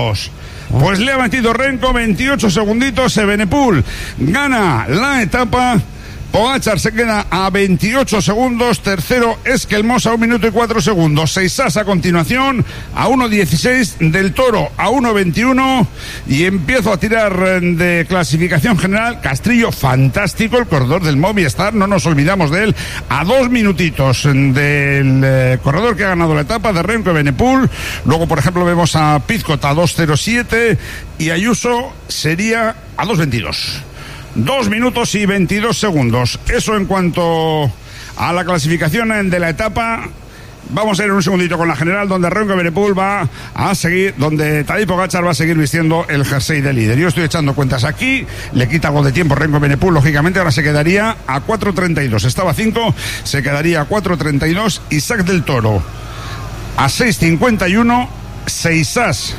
Pues le ha metido Remco veintiocho segunditos. Evenepoel gana la etapa. Pogačar se queda a veintiocho segundos. Tercero Esquelmos a un minuto y cuatro segundos. Seisas a continuación a uno dieciséis. Del Toro a uno veintiuno. Y empiezo a tirar de clasificación general. Castrillo, fantástico, el corredor del Movistar. No nos olvidamos de él. A dos minutitos del eh, corredor que ha ganado la etapa de Remco Evenepoel. Luego, por ejemplo, vemos a Pizcot a dos cero siete. Y Ayuso sería a dos veintidós. Dos minutos y veintidós segundos. Eso en cuanto a la clasificación de la etapa. Vamos a ir un segundito con la general, donde Remco Evenepoel va a seguir, donde Tadej Pogačar va a seguir vistiendo el jersey de líder. Yo estoy echando cuentas aquí, le quita algo de tiempo Remco Evenepoel, lógicamente, ahora se quedaría a cuatro treinta y dos. Estaba a cinco, se quedaría a cuatro treinta y dos. Isaac del Toro a seis cincuenta y uno. Seisas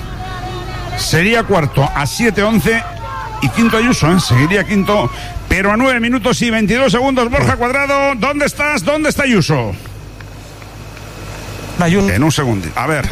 sería cuarto a siete once. Y quinto Ayuso, ¿eh? Seguiría quinto, pero a nueve minutos y veintidós segundos. Borja Cuadrado, ¿dónde estás? ¿Dónde está Ayuso? Ayuso. En un segundo. A ver.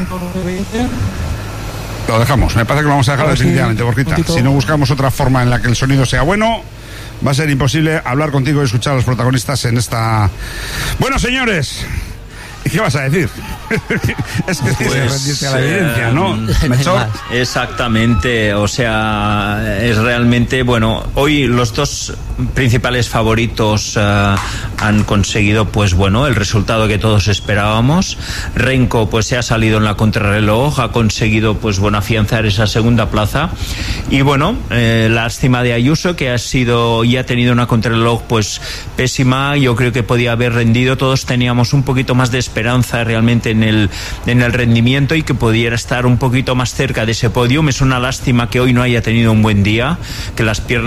Lo dejamos. Me parece que lo vamos a dejar A ver si- definitivamente, Borjita. un poquito. Si no buscamos otra forma en la que el sonido sea bueno, va a ser imposible hablar contigo y escuchar a los protagonistas en esta... Bueno, señores, ¿y qué vas a decir? Es que tienes que rendirte a la evidencia, ¿no? eh, Melchor. Exactamente, o sea, es realmente, bueno, hoy los dos principales favoritos uh, han conseguido, pues bueno, el resultado que todos esperábamos. Remco, pues se ha salido en la contrarreloj, ha conseguido, pues bueno, afianzar esa segunda plaza. Y bueno, eh, lástima de Ayuso, que ha sido y ha tenido una contrarreloj, pues pésima. Yo creo que podía haber rendido. Todos teníamos un poquito más de esperanza realmente en el en el rendimiento y que pudiera estar un poquito más cerca de ese podio. Es una lástima que hoy no haya tenido un buen día, que las piernas